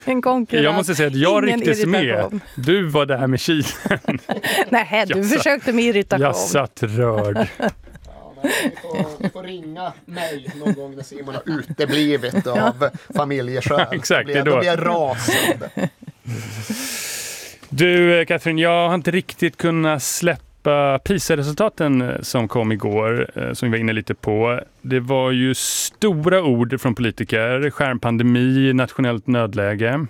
En konkurrens. Jag måste säga att jag rycktes med. Du var där med kilen. Nej, du försökte med irritation. Jag satt rörd. Ni får ringa mig någon gång när Simon har uteblivit av familjeskäl. Exakt, då blir jag rasande. Du, Katrin, jag har inte riktigt kunnat släppa PISA-resultaten som kom igår, som vi var inne lite på. Det var ju stora ord från politiker, skärmpandemi, nationellt nödläge.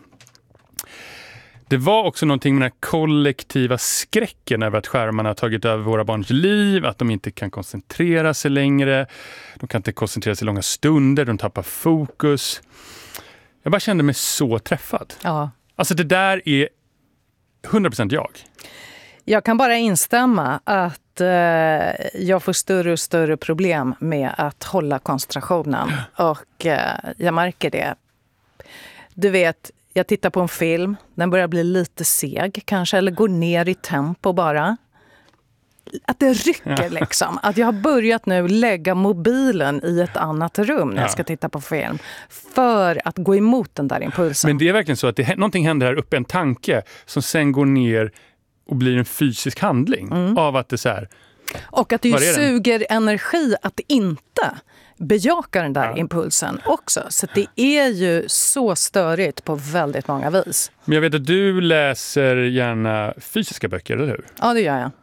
Det var också någonting med den här kollektiva skräcken över att skärmarna har tagit över våra barns liv, att de inte kan koncentrera sig längre, de kan inte koncentrera sig långa stunder, de tappar fokus. Jag bara kände mig så träffad. Ja. Alltså det där är 100% jag. Jag kan bara instämma att jag får större och större problem med att hålla koncentrationen. Och jag märker det. Du vet, jag tittar på en film, den börjar bli lite seg kanske, eller går ner i tempo bara. Att det rycker liksom. Att jag har börjat nu lägga mobilen i ett annat rum när jag ska titta på film. För att gå emot den där impulsen. Men det är verkligen så att någonting händer här uppe, en tanke som sen går ner och blir en fysisk handling av att det så här. Och att det suger energi att inte bejaka den där impulsen också. Så det är ju så störigt på väldigt många vis. Men jag vet att du läser gärna fysiska böcker, eller hur? Ja, det gör jag.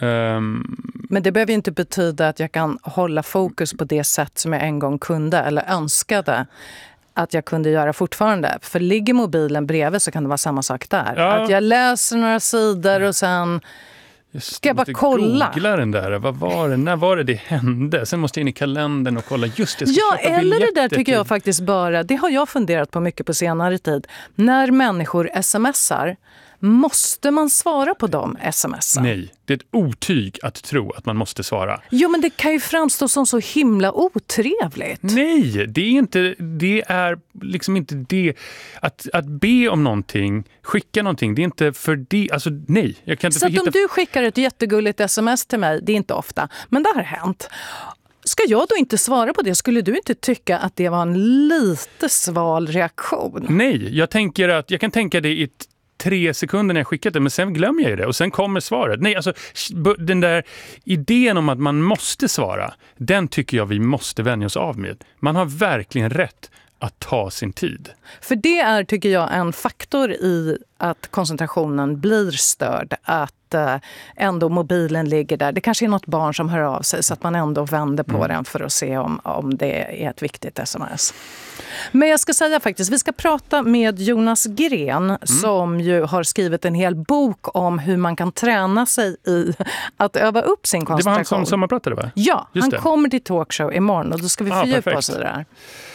Men det behöver inte betyda att jag kan hålla fokus på det sätt som jag en gång kunde eller önskade att jag kunde göra fortfarande. För ligger mobilen bredvid så kan det vara samma sak där. Ja. Att jag läser några sidor och sen ska jag bara kolla. Googla den där. Vad var det? När var det hände? Sen måste jag in i kalendern och kolla just det. Ja, eller det där tycker jag faktiskt bara, det har jag funderat på mycket på senare tid. När människor smsar, måste man svara på dem smsar? Nej, det är ett otyg att tro att man måste svara. Jo, men det kan ju framstå som så himla otrevligt. Nej, det är liksom inte det. Att be om någonting, skicka någonting, det är inte för det. Alltså nej, jag kan inte så att om du skickar ett jättegulligt sms till mig, det är inte ofta, men det har hänt. Ska jag då inte svara på det? Skulle du inte tycka att det var en lite sval reaktion? Nej, jag kan tänka det i 3 sekunder när jag skickat det, men sen glömmer jag det och sen kommer svaret. Nej, alltså den där idén om att man måste svara, den tycker jag vi måste vänja oss av med. Man har verkligen rätt att ta sin tid. För det är, tycker jag, en faktor i att koncentrationen blir störd. Att ändå mobilen ligger där. Det kanske är något barn som hör av sig så att man ändå vänder på den för att se om det är ett viktigt sms. Men jag ska säga faktiskt, vi ska prata med Jonas Gren som ju har skrivit en hel bok om hur man kan träna sig i att öva upp sin koncentration. Det var han som sommarpratade, va? Ja, han kommer till talkshow imorgon och då ska vi fördjupa oss i det där.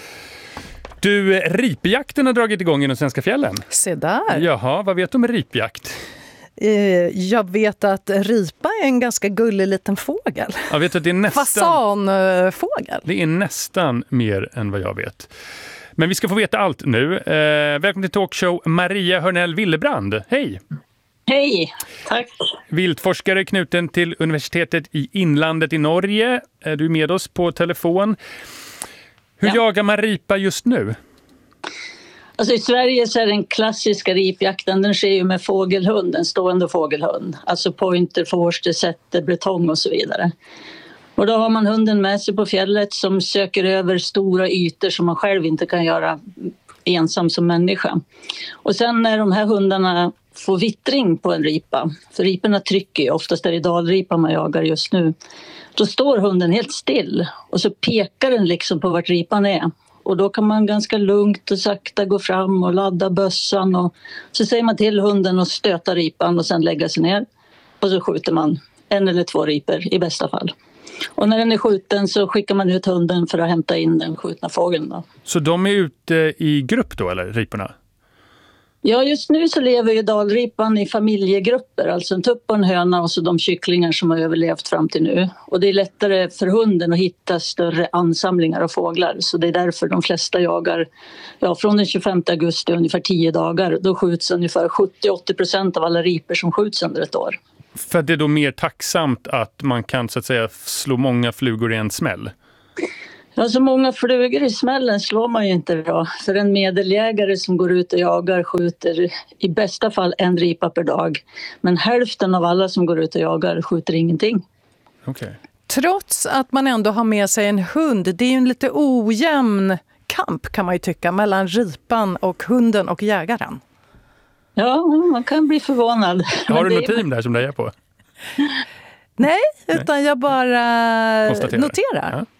Du, ripjakten har dragit igång i de svenska fjällen. Se där. Jaha, vad vet du om ripjakt? Jag vet att ripa är en ganska gullig liten fågel. Jag vet att det är nästan fasanfågel. Det är nästan mer än vad jag vet. Men vi ska få veta allt nu. Välkommen till talkshow Maria Hörnell Willebrand. Hej! Hej, tack. Viltforskare knuten till universitetet i Inlandet i Norge. Du är med oss på telefon. Hur jagar man ripa just nu? Alltså i Sverige så är den klassiska ripjakten, den sker ju med fågelhund, en stående fågelhund. Alltså pointer, forster, setter, bretong och så vidare. Och då har man hunden med sig på fjället som söker över stora ytor som man själv inte kan göra ensam som människa. Och sen när de här hundarna får vittring på en ripa, för riporna trycker ju, oftast är det dalripa man jagar just nu, då står hunden helt still och så pekar den liksom på vart ripan är. Och då kan man ganska lugnt och sakta gå fram och ladda bössan och så säger man till hunden att stöta ripan och sen lägga sig ner. Och så skjuter man 1 eller 2 ripor i bästa fall. Och när den är skjuten så skickar man ut hunden för att hämta in den skjutna fågeln då. Så de är ute i grupp då, eller riporna? Ja, just nu så lever ju dalripan i familjegrupper, alltså en tupp och en höna och så de kycklingar som har överlevt fram till nu. Och det är lättare för hunden att hitta större ansamlingar av fåglar, så det är därför de flesta jagar från den 25 augusti ungefär 10 dagar. Då skjuts ungefär 70-80% av alla ripor som skjuts under ett år. För det är då mer tacksamt att man kan så att säga slå många flugor i en smäll? Ja, så många flugor i smällen slår man ju inte då. För en medeljägare som går ut och jagar skjuter i bästa fall en ripa per dag. Men hälften av alla som går ut och jagar skjuter ingenting. Okej. Trots att man ändå har med sig en hund, det är ju en lite ojämn kamp kan man ju tycka mellan ripan och hunden och jägaren. Ja, man kan bli förvånad. Har du något team där som du är på? Nej, utan jag bara noterar. Ja.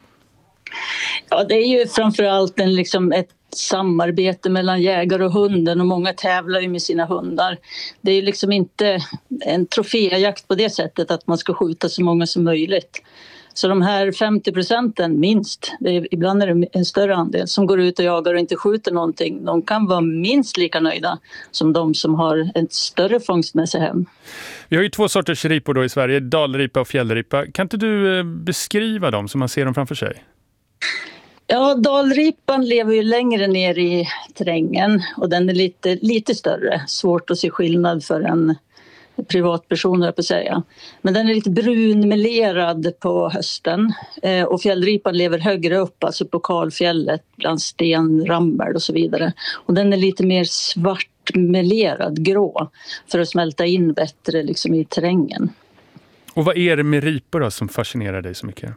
Ja, det är ju framförallt ett samarbete mellan jägare och hunden och många tävlar ju med sina hundar. Det är ju inte en troféjakt på det sättet att man ska skjuta så många som möjligt. Så de här 50% minst, ibland är det en större andel som går ut och jagar och inte skjuter någonting. De kan vara minst lika nöjda som de som har en större fångst med sig hem. Vi har ju 2 sorters ripor då i Sverige, dalripa och fjällripa. Kan inte du beskriva dem så man ser dem framför sig? Ja, dalripan lever ju längre ner i terrängen och den är lite större. Svårt att se skillnad för en privatperson, på att säga. Men den är lite brunmelerad på hösten. Och fjällripan lever högre upp, alltså på kalfjället, bland stenrammel och så vidare. Och den är lite mer svartmelerad, grå, för att smälta in bättre i terrängen. Och vad är det med ripor då som fascinerar dig så mycket?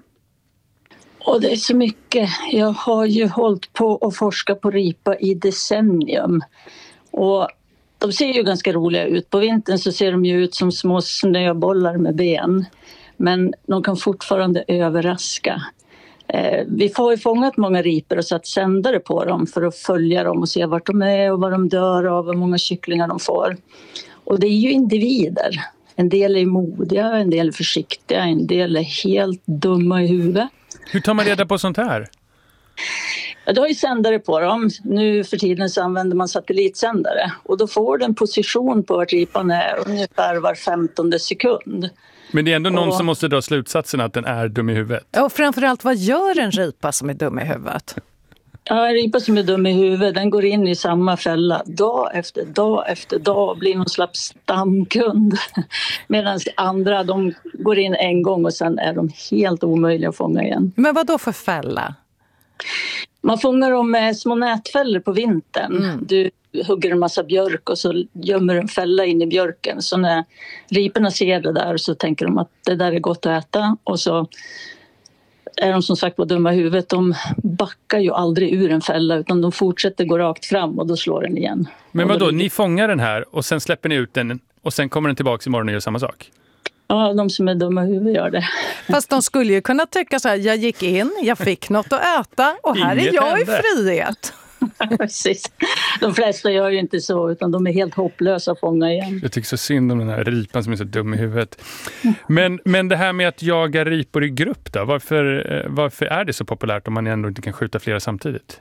Och det är så mycket. Jag har ju hållit på att forska på ripa i decennium. Och de ser ju ganska roliga ut. På vintern så ser de ju ut som små snöbollar med ben. Men de kan fortfarande överraska. Vi har ju fångat många ripor och satt sändare på dem för att följa dem och se vart de är och vad de dör av och hur många kycklingar de får. Och det är ju individer. En del är modiga, en del är försiktiga, en del är helt dumma i huvudet. Hur tar man reda på sånt här? Ja, du har ju sändare på dem. Nu för tiden så använder man satellitsändare. Och då får du en position på vart ripan är ungefär var 15:e sekund. Men det är ändå någon som måste dra slutsatsen att den är dum i huvudet. Och framförallt, vad gör en ripa som är dum i huvudet? Ja, en ripa som är dum i huvudet, den går in i samma fälla dag efter dag och blir någon slags stamkund. Medan andra, de går in en gång och sen är de helt omöjliga att fånga igen. Men vad då för fälla? Man fångar dem med små nätfällor på vintern. Du hugger en massa björk och så gömmer en fälla in i björken. Så när riporna ser det där så tänker de att det där är gott att äta. Och så är de som sagt på dumma i huvudet. De backar ju aldrig ur en fälla utan de fortsätter gå rakt fram och då slår den igen. Men vadå, ni fångar den här och sen släpper ni ut den och sen kommer den tillbaka imorgon och gör samma sak? Ja, de som är dumma i huvudet gör det. Fast de skulle ju kunna tycka så här, jag gick in, jag fick något att äta och här Inget är jag hände. i frihet. Precis. De flesta gör ju inte så utan de är helt hopplösa att fånga igen. Jag tycker så synd om den här ripan som är så dum i huvudet. Men det här med att jaga ripor i grupp då, varför är det så populärt om man ändå inte kan skjuta flera samtidigt?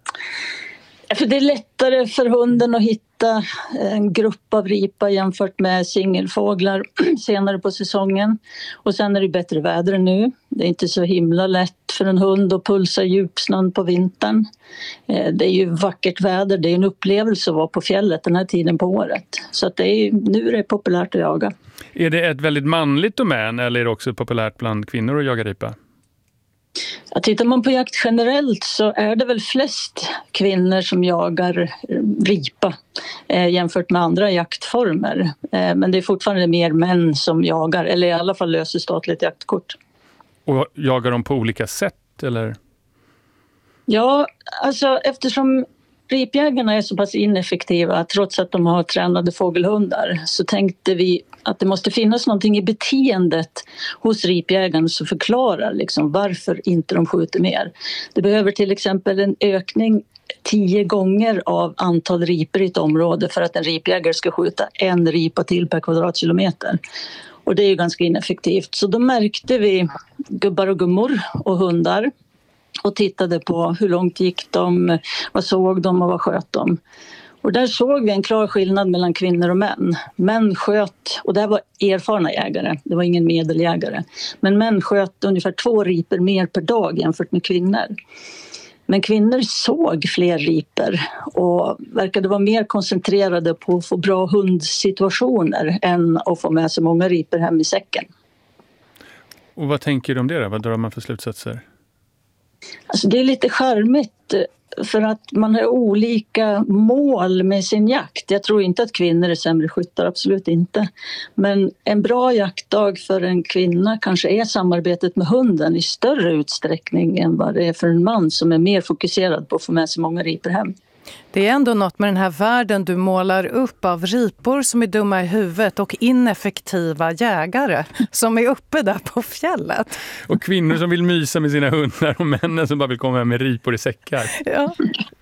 För det är lättare för hunden att hitta en grupp av ripa jämfört med singelfåglar senare på säsongen. Och sen är det bättre väder nu. Det är inte så himla lätt för en hund att pulsa djupsnön på vintern. Det är ju vackert väder, det är en upplevelse att vara på fjället den här tiden på året. Så att nu är det populärt att jaga. Är det ett väldigt manligt domän eller är det också populärt bland kvinnor att jaga ripa? Ja, tittar man på jakt generellt så är det väl flest kvinnor som jagar ripa jämfört med andra jaktformer. Men det är fortfarande mer män som jagar, eller i alla fall löser statligt jaktkort. Och jagar de på olika sätt eller? Ja, alltså eftersom ripjägarna är så pass ineffektiva trots att de har tränade fågelhundar så tänkte vi att det måste finnas någonting i beteendet hos ripjägaren som förklarar varför inte de skjuter mer. Det behöver till exempel en ökning 10 gånger av antal ripor i ett område för att en ripjägare ska skjuta en ripa till per kvadratkilometer. Och det är ju ganska ineffektivt. Så då märkte vi gubbar och gummor och hundar och tittade på hur långt gick de, vad såg de och vad sköt de. Och där såg vi en klar skillnad mellan kvinnor och män. Män sköt, och det var erfarna jägare, det var ingen medeljägare. Men män sköt ungefär 2 ripor mer per dag jämfört med kvinnor. Men kvinnor såg fler ripor och verkade vara mer koncentrerade på att få bra hundsituationer än att få med så många ripor hem i säcken. Och vad tänker du om det då? Vad drar man för slutsatser? Alltså det är lite charmigt för att man har olika mål med sin jakt. Jag tror inte att kvinnor är sämre skyttar, absolut inte. Men en bra jaktdag för en kvinna kanske är samarbetet med hunden i större utsträckning än vad det är för en man som är mer fokuserad på att få med sig många ripor hem. Det är ändå något med den här världen du målar upp av ripor som är dumma i huvudet och ineffektiva jägare som är uppe där på fjället. Och kvinnor som vill mysa med sina hundar och männen som bara vill komma med ripor i säckar. Ja.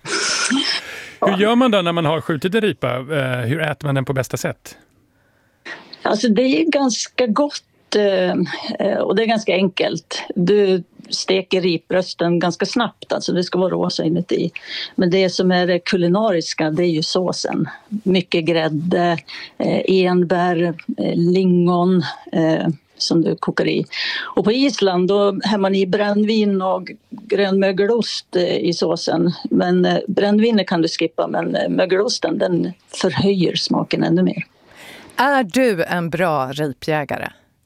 Hur gör man då när man har skjutit en ripa? Hur äter man den på bästa sätt? Alltså det är ganska gott och det är ganska enkelt. Du steker riprösten ganska snabbt, alltså det ska vara rosa inuti. Men det som är det kulinariska, det är ju såsen. Mycket grädde, enbär, lingon som du kokar i. Och på Island då har man i brännvin och grönmögelost i såsen. Men brännvinet kan du skippa, men mögelosten den förhöjer smaken ännu mer. Är du en bra ripjägare?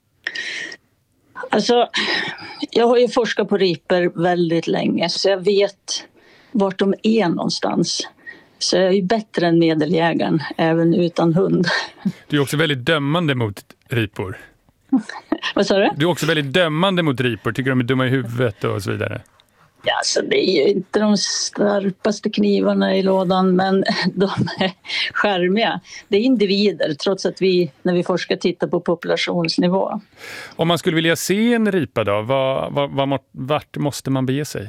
Alltså, jag har ju forskat på ripor väldigt länge så jag vet vart de är någonstans. Så jag är ju bättre än medeljägaren, även utan hund. Du är också väldigt dömande mot ripor. Vad sa du? Du är också väldigt dömande mot ripor, tycker de är dumma i huvudet och så vidare. Ja, så det är ju inte de skarpaste knivarna i lådan, men de är charmiga. Det är individer, trots att vi när vi forskar tittar på populationsnivå. Om man skulle vilja se en ripa då, vart måste man bege sig?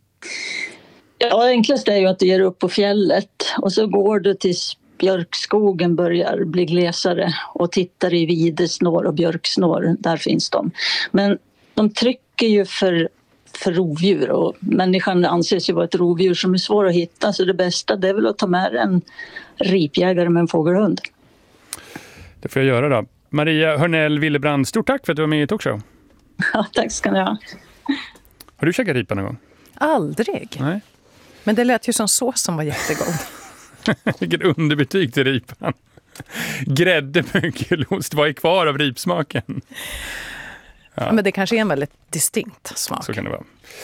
Ja, det enklaste är ju att du ger upp på fjället och så går du tills björkskogen börjar bli glesare och tittar i videsnår och björksnår, där finns de. Men de trycker ju för rovdjur och människan anses ju vara ett rovdjur som är svår att hitta, så det bästa det är väl att ta med en ripjägare med en fågelhund. Det får jag göra då. Maria Hörnell Willebrand, stort tack för att du var med i Talkshow. Ja, tack ska ni ha. Har du käkat ripa någon gång? Aldrig. Nej. Men det lät ju som sås som var jättegod. Vilket underbetyg till ripan. Grädde, mögelost, vad är kvar av ripsmaken? Ja. Men det kanske är en väldigt distinkt smak. Så kan det vara.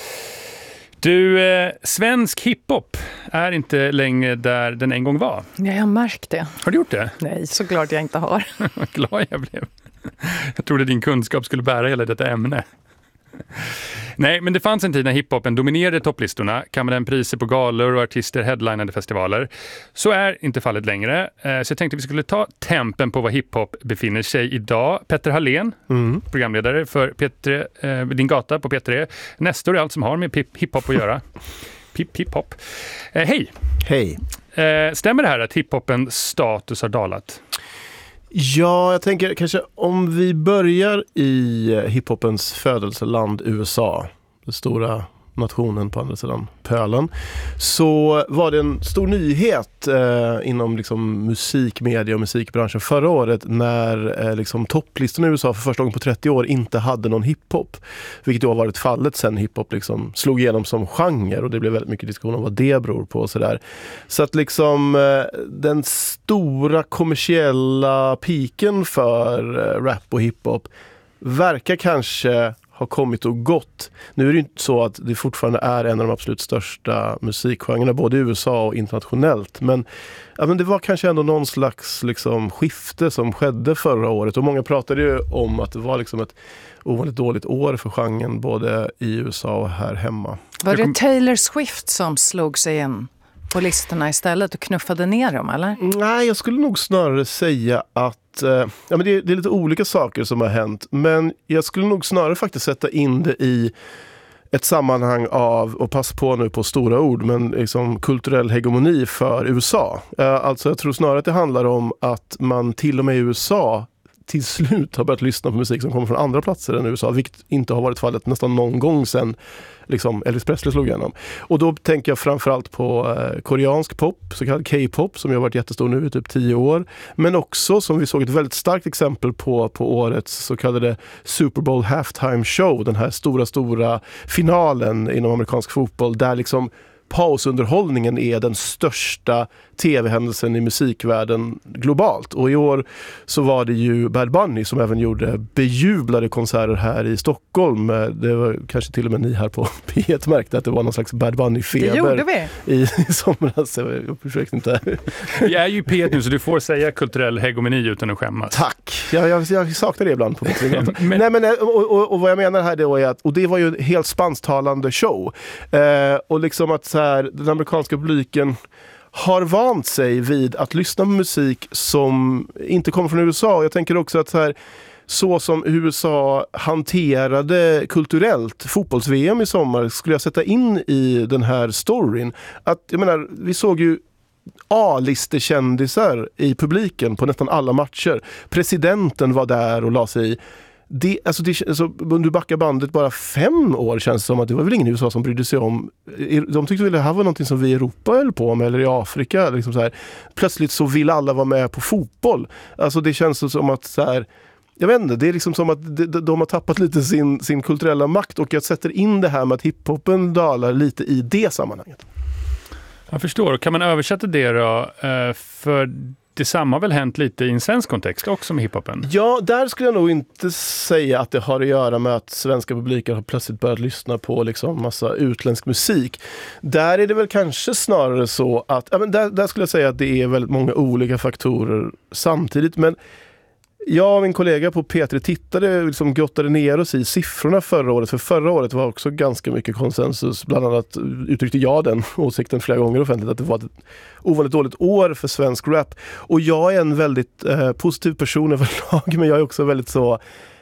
Du, svensk hiphop är inte längre där den en gång var. Ja, jag har märkt det. Har du gjort det? Nej, så glad jag inte har. Vad glad jag blev. Jag trodde din kunskap skulle bära hela detta ämne. Nej, men det fanns en tid när hiphopen dominerade topplistorna, kammade hem priser på galor och artister headlinade festivaler. Så är inte fallet längre. Så jag tänkte vi skulle ta tempen på var hiphop befinner sig idag. Petter Hallén, programledare för P3, Din gata på P3. Nestor är allt som har med hiphop att göra. Hiphop. Hej! Hej. Stämmer det här att hiphopens status har dalat? Ja, jag tänker kanske om vi börjar i hiphopens födelseland USA, den stora nationen på andra sidan pölen, så var det en stor nyhet inom liksom musikmedia och musikbranschen förra året när liksom topplistorna i USA för första gången på 30 år inte hade någon hiphop, vilket då har varit fallet sen hiphop liksom slog igenom som genre, och det blev väldigt mycket diskussion om vad det beror på och sådär. Så att liksom den stora kommersiella piken för rap och hiphop verkar kanske har kommit och gått. Nu är det ju inte så att det fortfarande är en av de absolut största musikgenrerna både i USA och internationellt, men det var kanske ändå någon slags liksom skifte som skedde förra året, och många pratade ju om att det var liksom ett ovanligt dåligt år för genren både i USA och här hemma. Var det Taylor Swift som slog sig in på listorna istället och knuffade ner dem, eller? Nej, jag skulle nog snarare säga att det är lite olika saker som har hänt, men jag skulle nog snarare faktiskt sätta in det i ett sammanhang av, och pass på nu på stora ord, men liksom kulturell hegemoni för USA. Alltså jag tror snarare att det handlar om att man till och med i USA till slut har börjat lyssna på musik som kommer från andra platser än USA, vilket inte har varit fallet nästan någon gång sedan liksom Elvis Presley slog igenom. Och då tänker jag framförallt på koreansk pop, så kallad K-pop, som har varit jättestor nu i typ 10 år. Men också, som vi såg ett väldigt starkt exempel på årets så kallade Super Bowl halftime show, den här stora finalen inom amerikansk fotboll, där liksom pausunderhållningen är den största tv-händelsen i musikvärlden globalt. Och i år så var det ju Bad Bunny som även gjorde bejublade konserter här i Stockholm. Det var kanske till och med ni här på P1 märkte att det var någon slags Bad Bunny-feber. Det gjorde vi. I somras. Jag försökte inte. Vi är ju P1 nu så du får säga kulturell hegemoni utan att skämmas. Tack. Jag saknar det ibland på Nej, men och vad jag menar här då är att, och det var ju en helt spansktalande show. Och liksom att så här, den amerikanska publiken har vant sig vid att lyssna på musik som inte kommer från USA. Jag tänker också att så som USA hanterade kulturellt fotbolls-VM i sommar skulle jag sätta in i den här storyn. Att, jag menar, vi såg ju A-listekändisar i publiken på nästan alla matcher. Presidenten var där och la sig i. Om du backar bandet bara 5 år känns det som att det var väl ingen i USA som brydde sig om. De tyckte väl det här var någonting som vi i Europa höll på med eller i Afrika. Liksom så här. Plötsligt så vill alla vara med på fotboll. Alltså det känns som att så här, jag vet inte, det är liksom som att de har tappat lite sin kulturella makt och jag sätter in det här med att hiphopen dalar lite i det sammanhanget. Jag förstår. Kan man översätta det då? För detsamma har väl hänt lite i en svensk kontext också med hiphopen? Ja, där skulle jag nog inte säga att det har att göra med att svenska publiker har plötsligt börjat lyssna på liksom massa utländsk musik. Där är det väl kanske snarare så att, där skulle jag säga att det är väldigt många olika faktorer samtidigt, men jag och min kollega på P3 tittade, liksom gottade ner oss i siffrorna förra året. För förra året var också ganska mycket konsensus. Bland annat uttryckte jag den åsikten flera gånger offentligt att det var ett ovanligt dåligt år för svensk rap. Och jag är en väldigt positiv person överlag, men jag är också väldigt så...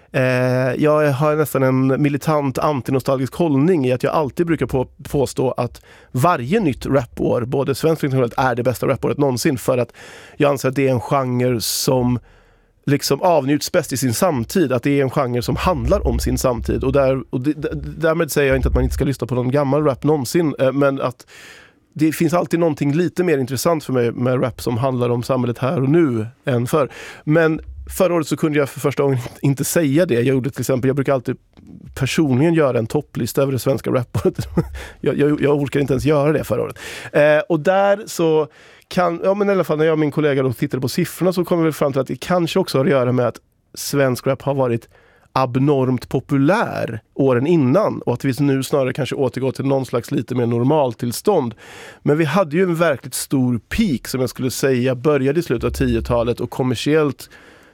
jag har nästan en militant antinostalgisk hållning i att jag alltid brukar påstå att varje nytt rapår, både svenskt och internationellt, är det bästa rapåret någonsin. För att jag anser att det är en genre som liksom avnjuts bäst i sin samtid, att det är en genre som handlar om sin samtid och därmed säger jag inte att man inte ska lyssna på någon gammal rap någonsin, men att det finns alltid någonting lite mer intressant för mig med rap som handlar om samhället här och nu än förr. Men förra året så kunde jag för första gången inte säga det. Jag brukar alltid personligen göra en topplista över det svenska rapåret. jag orkar inte ens göra det förra året. Och där så men i alla fall när jag och min kollega då tittade på siffrorna så kom vi fram till att det kanske också har att göra med att svensk rap har varit abnormt populär åren innan och att vi nu snarare kanske återgår till någon slags lite mer normaltillstånd. Men vi hade ju en verkligt stor peak som jag skulle säga började i slutet av 10-talet och kommersiellt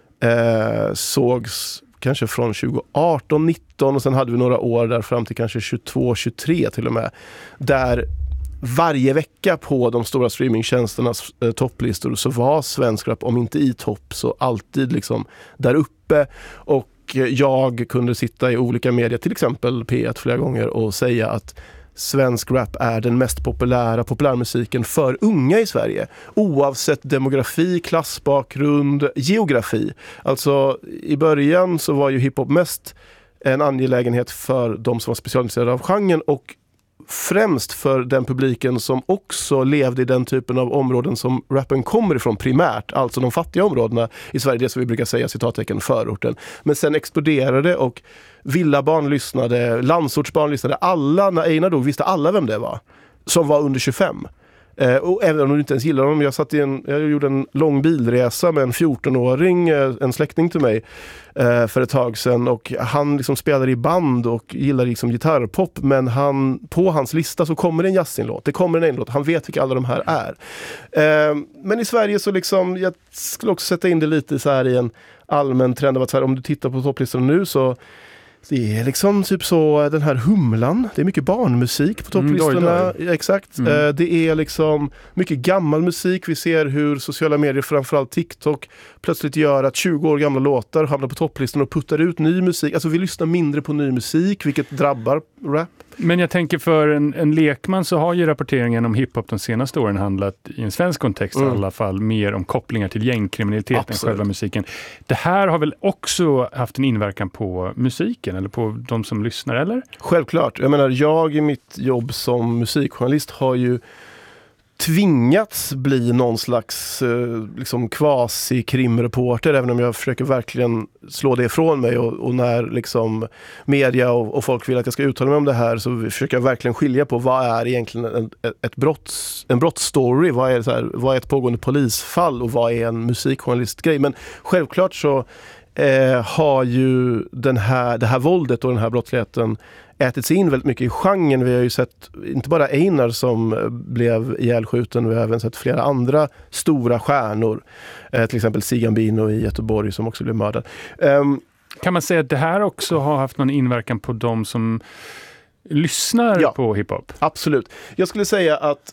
sågs kanske från 2018-19 och sen hade vi några år där fram till kanske 22-23 till och med, där varje vecka på de stora streamingtjänsternas topplistor så var svensk rap, om inte i topp, så alltid liksom där uppe. Och jag kunde sitta i olika medier, till exempel P1 flera gånger, och säga att svensk rap är den mest populärmusiken för unga i Sverige. Oavsett demografi, klassbakgrund, geografi. Alltså i början så var ju hiphop mest en angelägenhet för de som var specialiserade av genren och främst för den publiken som också levde i den typen av områden som rappen kommer ifrån primärt, alltså de fattiga områdena i Sverige, det som vi brukar säga citattecken förorten. Men sen exploderade och villabarn lyssnade, landsortsbarn lyssnade, alla, när Einar dog visste alla vem det var, som var under 25. Och även om du inte ens gillar dem, jag gjorde en lång bilresa med en 14-åring, en släkting till mig för ett tag sedan, och han liksom spelade i band och gillar liksom gitarrpop, men på hans lista så kommer det en jazzinlåt, det kommer en låt, han vet vilka alla de här är. Men i Sverige så liksom, jag skulle också sätta in det lite så här i en allmän trend av att så här, om du tittar på topplistan nu så det är liksom typ så den här Humlan. Det är mycket barnmusik på topplistorna. Exakt. Det är liksom mycket gammal musik. Vi ser hur sociala medier, framförallt TikTok, plötsligt gör att 20 år gamla låtar hamnar på topplistorna och puttar ut ny musik. Alltså vi lyssnar mindre på ny musik, vilket drabbar rap. Men jag tänker för en lekman så har ju rapporteringen om hiphop de senaste åren handlat i en svensk kontext i alla fall mer om kopplingar till gängkriminalitet än själva musiken. Det här har väl också haft en inverkan på musiken eller på de som lyssnar, eller? Självklart. Jag menar, jag i mitt jobb som musikjournalist har ju tvingats bli någon slags liksom quasi-krimreporter, även om jag försöker verkligen slå det ifrån mig, och när liksom media och folk vill att jag ska uttala mig om det här, så försöker jag verkligen skilja på vad är egentligen en brottsstory, vad är ett pågående polisfall och vad är en musikjournalistgrej. Men självklart så har ju det här våldet och den här brottsligheten ätit sig in väldigt mycket i genren. Vi har ju sett inte bara Einar som blev ihjälskjuten, vi har även sett flera andra stora stjärnor. Till exempel Sigambino i Göteborg som också blev mördad. Kan man säga att det här också har haft någon inverkan på de som lyssnar på hiphop? Absolut. Jag skulle säga att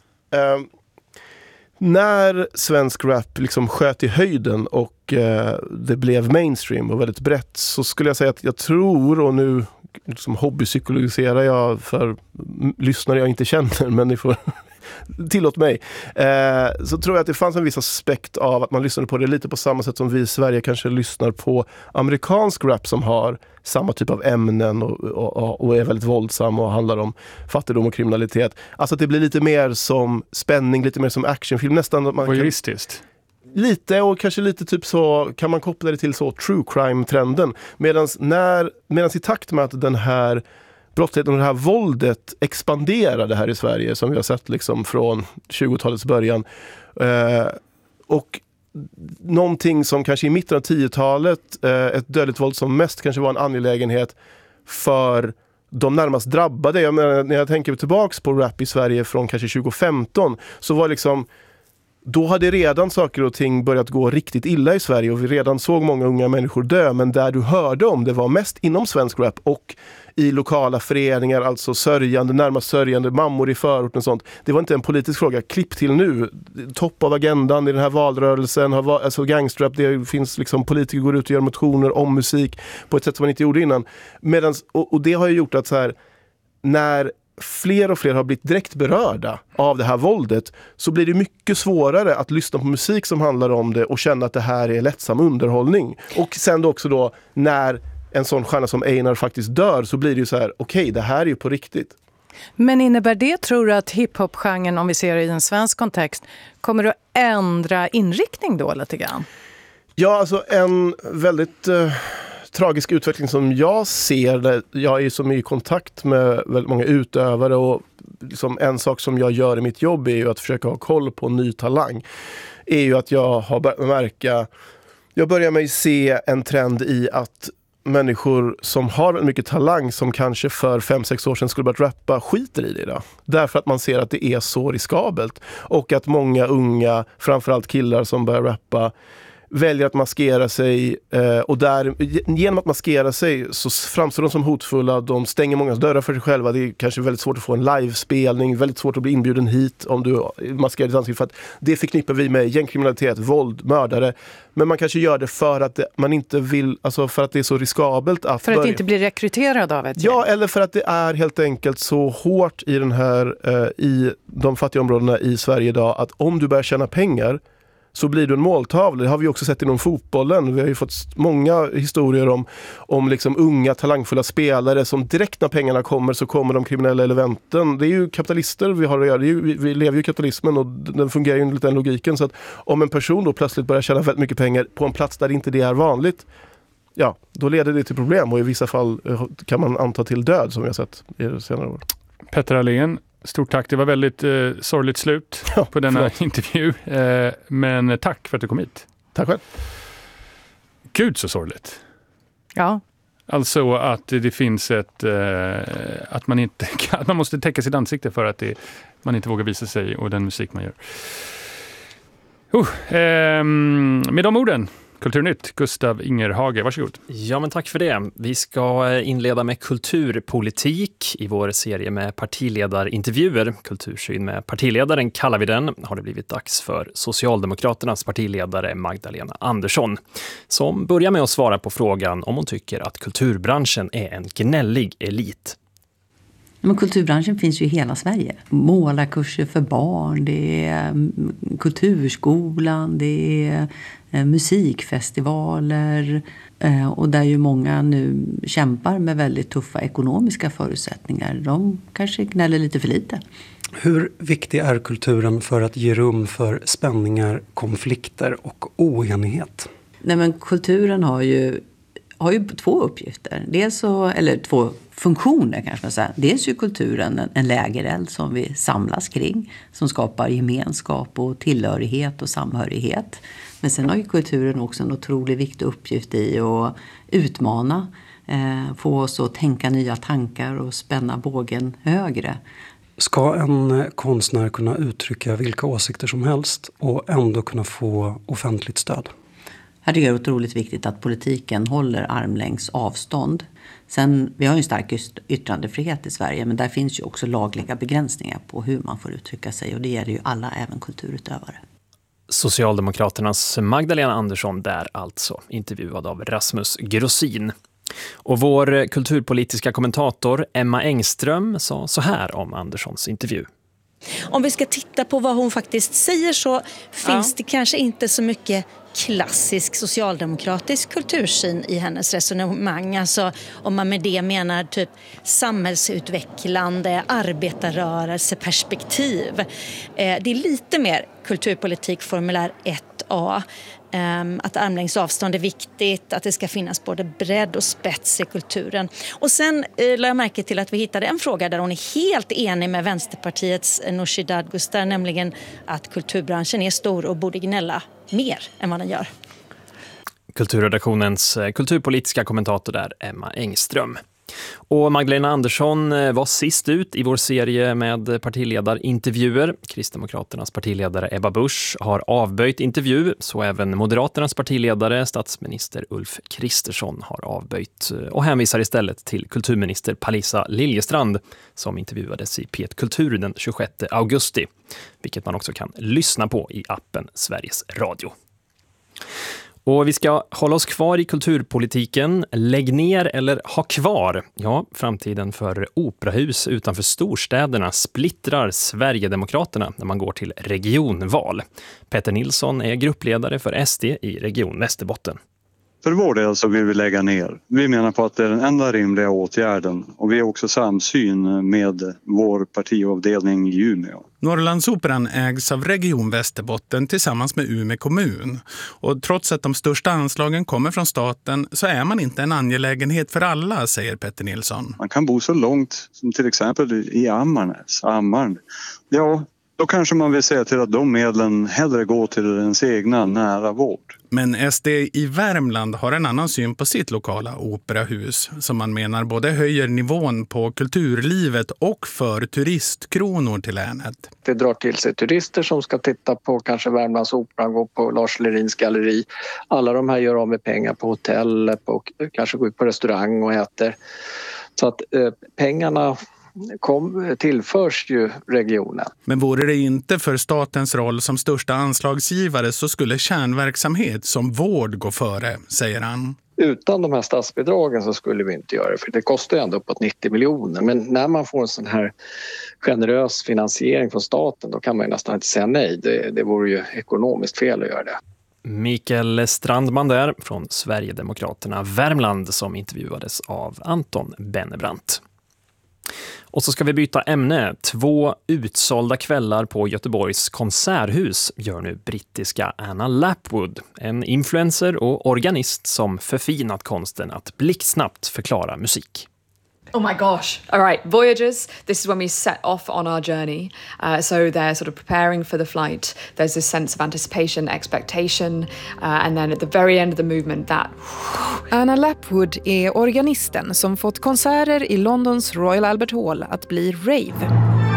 när svensk rap liksom sköt i höjden och det blev mainstream och väldigt brett, så skulle jag säga att jag tror, och nu liksom hobbypsykologiserar jag för lyssnare jag inte känner, men ni får tillåt mig, så tror jag att det fanns en viss aspekt av att man lyssnade på det lite på samma sätt som vi i Sverige kanske lyssnar på amerikansk rap som har samma typ av ämnen och är väldigt våldsam och handlar om fattigdom och kriminalitet. Alltså att det blir lite mer som spänning, lite mer som actionfilm nästan. Voyeuristiskt. Lite, och kanske lite typ så kan man koppla det till så true crime-trenden. Medans i takt med att den här brottsligheten och det här våldet expanderade här i Sverige, som vi har sett liksom från 20-talets början, och någonting som kanske i mitten av 10-talet, ett dödligt våld som mest kanske var en angelägenhet för de närmast drabbade. Jag menar, när jag tänker tillbaks på rap i Sverige från kanske 2015, så var liksom, då hade redan saker och ting börjat gå riktigt illa i Sverige och vi redan såg många unga människor dö, men där du hörde om det var mest inom svensk rap och i lokala föreningar, alltså närmast sörjande mammor i förorten och sånt. Det var inte en politisk fråga. Klipp till nu, topp av agendan i den här valrörelsen, alltså gangsterrap, det finns liksom, politiker går ut och gör motioner om musik på ett sätt som man inte gjorde innan. Och det har ju gjort att så här, när fler och fler har blivit direkt berörda av det här våldet, så blir det mycket svårare att lyssna på musik som handlar om det och känna att det här är lättsam underhållning. Och sen också då, när en sån stjärna som Einar faktiskt dör, så blir det ju så här, okej, det här är ju på riktigt. Men innebär det, tror du, att hiphop-genren, om vi ser det i en svensk kontext, kommer att ändra inriktning då lite grann? Ja, alltså en väldigt tragisk utveckling som jag ser, där jag är så mycket i kontakt med väldigt många utövare, och liksom en sak som jag gör i mitt jobb är ju att försöka ha koll på ny talang, är ju att jag har börjar med att se en trend i att människor som har väldigt mycket talang, som kanske för 5-6 år sedan skulle börjat rappa, skiter i det idag. Därför att man ser att det är så riskabelt. Och att många unga, framförallt killar som börjar rappa, väljer att maskera sig, och genom att maskera sig så framstår de som hotfulla. De stänger många dörrar för sig själva. Det är kanske väldigt svårt att få en livespelning, väldigt svårt att bli inbjuden hit om du maskerar ditt ansikte, för att det förknippar vi med gängkriminalitet, våld, mördare. Men man kanske gör det för att man inte vill, alltså för att det är så riskabelt att för att inte bli rekryterad av ett gäng. Ja, eller för att det är helt enkelt så hårt i i de fattiga områdena i Sverige idag, att om du börjar tjäna pengar så blir du en måltavla. Det har vi också sett inom fotbollen. Vi har ju fått många historier om liksom unga talangfulla spelare som direkt när pengarna kommer, så kommer de kriminella elementen. Det är ju kapitalister vi har att göra. Vi lever ju i kapitalismen och den fungerar ju enligt den logiken. Så att om en person då plötsligt börjar tjäna väldigt mycket pengar på en plats där inte det är vanligt, ja, då leder det till problem, och i vissa fall kan man anta till död, som vi har sett i senare år. Petter Allén, stort tack. Det var väldigt sorgligt slut på denna intervju. Men tack för att du kom hit. Tack själv. Gud, så sorgligt. Ja. Alltså att det finns att man måste täcka sitt ansikte för att man inte vågar visa sig och den musik man gör. Med de orden, Kulturnytt, Gustav Ingerhage, varsågod. Ja, men tack för det. Vi ska inleda med kulturpolitik i vår serie med partiledarintervjuer. Kultursyn med partiledaren kallar vi den. Har det blivit dags för Socialdemokraternas partiledare Magdalena Andersson, som börjar med att svara på frågan om hon tycker att kulturbranschen är en gnällig elit. Men kulturbranschen finns ju i hela Sverige. Målarkurser för barn, det är kulturskolan, det är musikfestivaler och där ju många nu kämpar med väldigt tuffa ekonomiska förutsättningar. De kanske gnäller lite för lite. Hur viktig är kulturen för att ge rum för spänningar, konflikter och oenighet? Nej, men kulturen har ju två uppgifter. Eller två funktioner kanske man säger. Dels är kulturen en lägereld som vi samlas kring. Som skapar gemenskap och tillhörighet och samhörighet. Men sen har ju kulturen också en otroligt viktig uppgift i att utmana. Få oss att tänka nya tankar och spänna bågen högre. Ska en konstnär kunna uttrycka vilka åsikter som helst och ändå kunna få offentligt stöd? Här tycker jag det är otroligt viktigt att politiken håller armlängds avstånd. Sen, vi har ju en stark yttrandefrihet i Sverige, men där finns ju också lagliga begränsningar på hur man får uttrycka sig. Och det gäller ju alla, även kulturutövare. Socialdemokraternas Magdalena Andersson där alltså, intervjuad av Rasmus Grossin. Och vår kulturpolitiska kommentator Emma Engström sa så här om Anderssons intervju. Om vi ska titta på vad hon faktiskt säger så finns det kanske inte så mycket klassisk socialdemokratisk kultursyn i hennes resonemang. Alltså om man med det menar typ samhällsutvecklande, arbetarrörelseperspektiv. Det är lite mer kulturpolitik formulär 1A. Att armlängds avstånd är viktigt, att det ska finnas både bredd och spets i kulturen. Och sen lade jag märke till att vi hittade en fråga där hon är helt enig med Vänsterpartiets Nooshi Dadgostar, nämligen att kulturbranschen är stor och borde gnälla mer än vad den gör. Kulturredaktionens kulturpolitiska kommentator där, Emma Engström. Och Magdalena Andersson var sist ut i vår serie med partiledarintervjuer. Kristdemokraternas partiledare Ebba Busch har avböjt intervju, så även Moderaternas partiledare, statsminister Ulf Kristersson, har avböjt och hänvisar istället till kulturminister Parisa Liljestrand som intervjuades i P1 Kultur den 26 augusti, vilket man också kan lyssna på i appen Sveriges Radio. Och vi ska hålla oss kvar i kulturpolitiken. Lägg ner eller ha kvar. Ja, framtiden för operahus utanför storstäderna splittrar Sverigedemokraterna när man går till regionval. Peter Nilsson är gruppledare för SD i Region Västerbotten. För vår del så vill vi lägga ner. Vi menar på att det är den enda rimliga åtgärden och vi är också samsyn med vår partiavdelning i Umeå. Norrlandsoperan ägs av Region Västerbotten tillsammans med Umeå kommun. Och trots att de största anslagen kommer från staten så är man inte en angelägenhet för alla, säger Peter Nilsson. Man kan bo så långt som till exempel i Ammarn. Ja, då kanske man vill säga till att de medlen hellre går till ens egna nära vård. Men SD i Värmland har en annan syn på sitt lokala operahus som man menar både höjer nivån på kulturlivet och för turistkronor till länet. Det drar till sig turister som ska titta på kanske Värmlandsoperan, gå på Lars Lerins galleri. Alla de här gör av med pengar på hotell, kanske går ut på restaurang och äter. Så att pengarna tillförs ju regionen. Men vore det inte för statens roll som största anslagsgivare så skulle kärnverksamhet som vård gå före, säger han. Utan de här statsbidragen så skulle vi inte göra det, för det kostar ju ändå uppåt 90 miljoner. Men när man får en sån här generös finansiering från staten då kan man ju nästan inte säga nej. Det vore ju ekonomiskt fel att göra det. Mikael Strandman där från Sverigedemokraterna Värmland som intervjuades av Anton Bennebrant. Och så ska vi byta ämne. 2 utsålda kvällar på Göteborgs konserthus gör nu brittiska Anna Lapwood, en influencer och organist som förfinat konsten att blixtsnabbt förklara musik. Oh my gosh. All right, Voyagers, this is when we set off on our journey. So they're sort of preparing for the flight. There's this sense of anticipation, expectation, and then at the very end of the movement that... Anna Lapwood är organisten som fått konserter i Londons Royal Albert Hall att bli rave.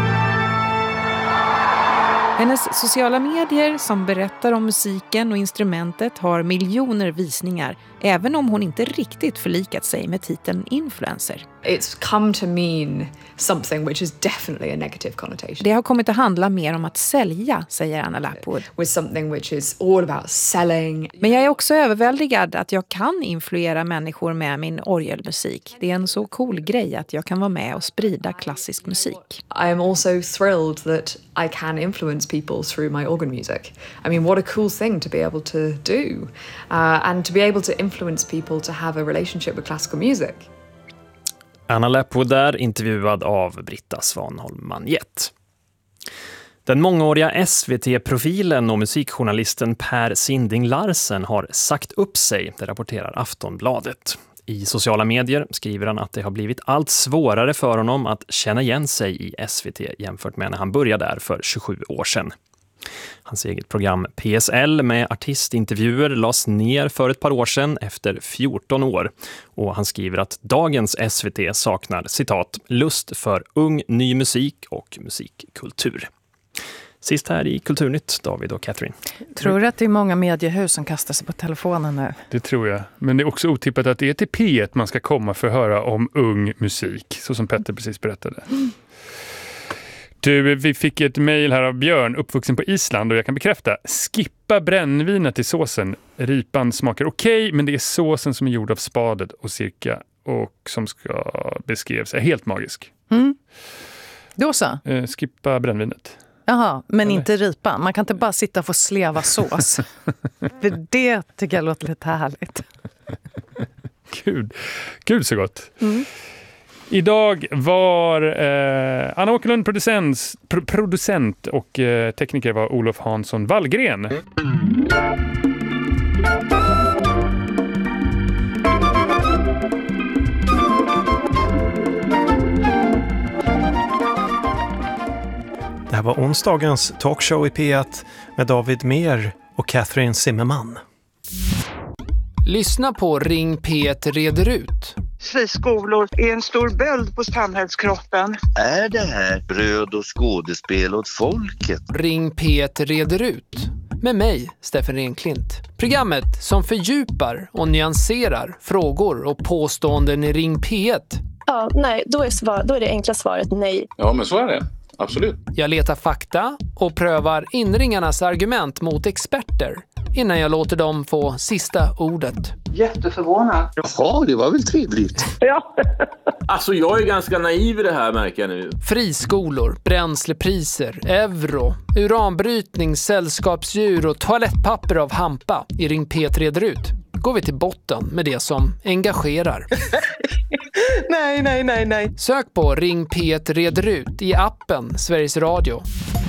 Hennes sociala medier som berättar om musiken och instrumentet har miljoner visningar, även om hon inte riktigt förlikat sig med titeln influencer. It's come to mean something which is definitely a negative connotation. Det har kommit att handla mer om att sälja, säger Anna Lapwood. With something which is all about selling. Men jag är också överväldigad att jag kan influera människor med min orgelmusik. Det är en så cool grej att jag kan vara med och sprida klassisk musik. I am also thrilled that I can influence people through my organ music. I mean, what a cool thing to be able to do. And to be able to influence people to have a relationship with classical music. Anna Lapwood där, intervjuad av Britta Svanholm-Manjet. Den mångåriga SVT-profilen och musikjournalisten Per Sinding Larsen har sagt upp sig, det rapporterar Aftonbladet. I sociala medier skriver han att det har blivit allt svårare för honom att känna igen sig i SVT jämfört med när han började där för 27 år sedan. Hans eget program PSL med artistintervjuer lades ner för ett par år sedan efter 14 år. Och han skriver att dagens SVT saknar, citat, lust för ung ny musik och musikkultur. Sist här i Kulturnytt, David och Catherine. Tror du att det är många mediehus som kastar sig på telefonen nu? Det tror jag. Men det är också otippat att det är till P1 man ska komma för att höra om ung musik. Så som Petter precis berättade. Du, vi fick ett mejl här av Björn, uppvuxen på Island, och jag kan bekräfta, skippa brännvinet i såsen. Ripan smakar okej, men det är såsen som är gjord av spadet och cirka och som ska beskrevs är helt magisk. Då så? Skippa brännvinet. Jaha, men inte ripan. Man kan inte bara sitta och få sleva sås. För det tycker jag låter lite härligt. Kul så gott. Idag var Anna Åkerlund producent och tekniker var Olof Hansson Wallgren. Det här var onsdagens talkshow i P1 med David Mer och Catherine Zimmerman. Lyssna på Ring P1 reder ut. Friskolor är en stor böld på samhällskroppen. Är det här bröd och skådespel åt folket? Ring P1 reder ut. Med mig, Steffen Renklint. Programmet som fördjupar och nyanserar frågor och påståenden i Ring P1. Ja, nej, då är det enkla svaret nej. Ja, men så är det. Absolut. Jag letar fakta och prövar inringarnas argument mot experter innan jag låter dem få sista ordet. Jätteförvånad. Jaha, det var väl trevligt. Ja. Alltså jag är ganska naiv i det här, märker jag nu. Friskolor, bränslepriser, euro, uranbrytning, sällskapsdjur och toalettpapper av hampa i Ring P1 reder ut. Går vi till botten med det som engagerar. Nej. Sök på Ring P1 reder ut i appen Sveriges Radio.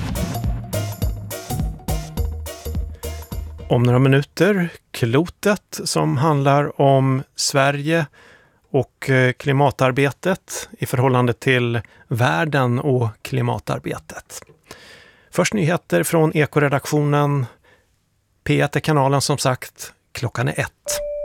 Om några minuter, Klotet, som handlar om Sverige och klimatarbetet i förhållande till världen och klimatarbetet. Först nyheter från Ekoredaktionen. P1 är kanalen som sagt, klockan är 1.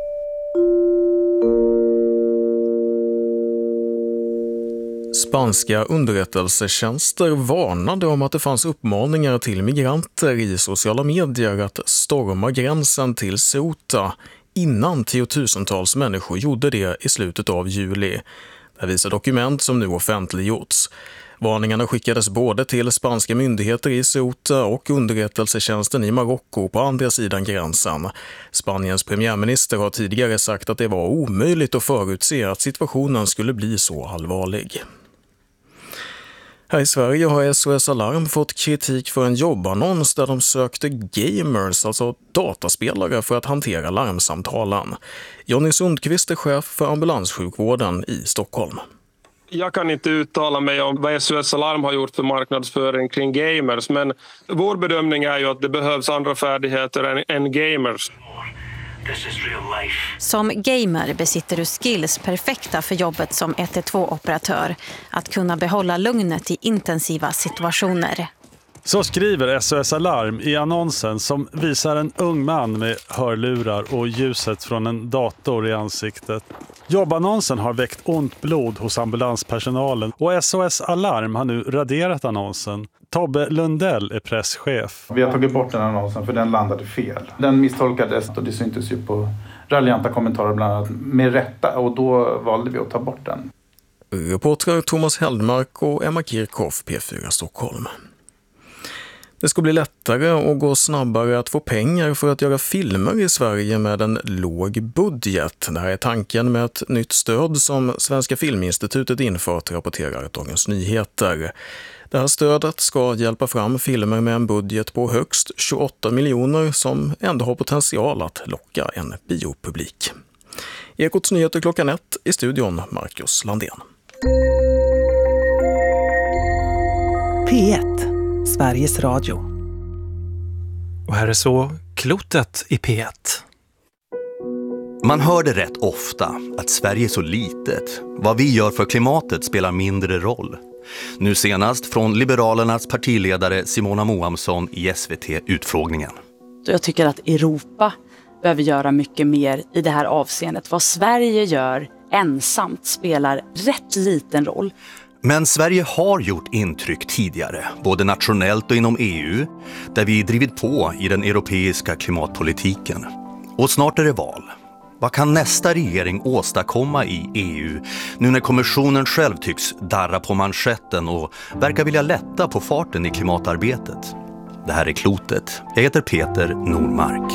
Spanska underrättelsetjänster varnade om att det fanns uppmaningar till migranter i sociala medier att storma gränsen till Ceuta innan tiotusentals människor gjorde det i slutet av juli. Det visar dokument som nu offentliggjorts. Varningarna skickades både till spanska myndigheter i Ceuta och underrättelsetjänsten i Marocko på andra sidan gränsen. Spaniens premiärminister har tidigare sagt att det var omöjligt att förutse att situationen skulle bli så allvarlig. Här i Sverige har SOS Alarm fått kritik för en jobbannons där de sökte gamers, alltså dataspelare, för att hantera larmsamtalen. Jonny Sundqvist är chef för ambulanssjukvården i Stockholm. Jag kan inte uttala mig om vad SOS Alarm har gjort för marknadsföring kring gamers, men vår bedömning är ju att det behövs andra färdigheter än gamers. Som gamer besitter du skills perfekta för jobbet som 112-operatör. Att kunna behålla lugnet i intensiva situationer. Så skriver SOS Alarm i annonsen som visar en ung man med hörlurar och ljuset från en dator i ansiktet. Jobbannonsen har väckt ont blod hos ambulanspersonalen och SOS Alarm har nu raderat annonsen. Tobbe Lundell är presschef. Vi har tagit bort den annonsen för den landade fel. Den misstolkades och det syntes ju på raljanta kommentarer bland annat med rätta, och då valde vi att ta bort den. Reportrar Thomas Heldmark och Emma Kirchhoff, P4 Stockholm. Det ska bli lättare och gå snabbare att få pengar för att göra filmer i Sverige med en låg budget. Det här är tanken med ett nytt stöd som Svenska Filminstitutet infört, rapporterar Dagens Nyheter. Det här stödet ska hjälpa fram filmer med en budget på högst 28 miljoner som ändå har potential att locka en biopublik. Ekots nyheter 1:00 i studion, Marcus Landén. P1, Sveriges Radio. Och här är så klotet i P1. Man hör det rätt ofta, att Sverige är så litet. Vad vi gör för klimatet spelar mindre roll. Nu senast från Liberalernas partiledare Simona Moamsson i SVT-utfrågningen. Jag tycker att Europa behöver göra mycket mer i det här avseendet. Vad Sverige gör ensamt spelar rätt liten roll. Men Sverige har gjort intryck tidigare, både nationellt och inom EU, där vi drivit på i den europeiska klimatpolitiken. Och snart är det val. Vad kan nästa regering åstadkomma i EU nu när kommissionen själv tycks darra på manschetten och verkar vilja lätta på farten i klimatarbetet? Det här är Klotet. Jag heter Peter Normark.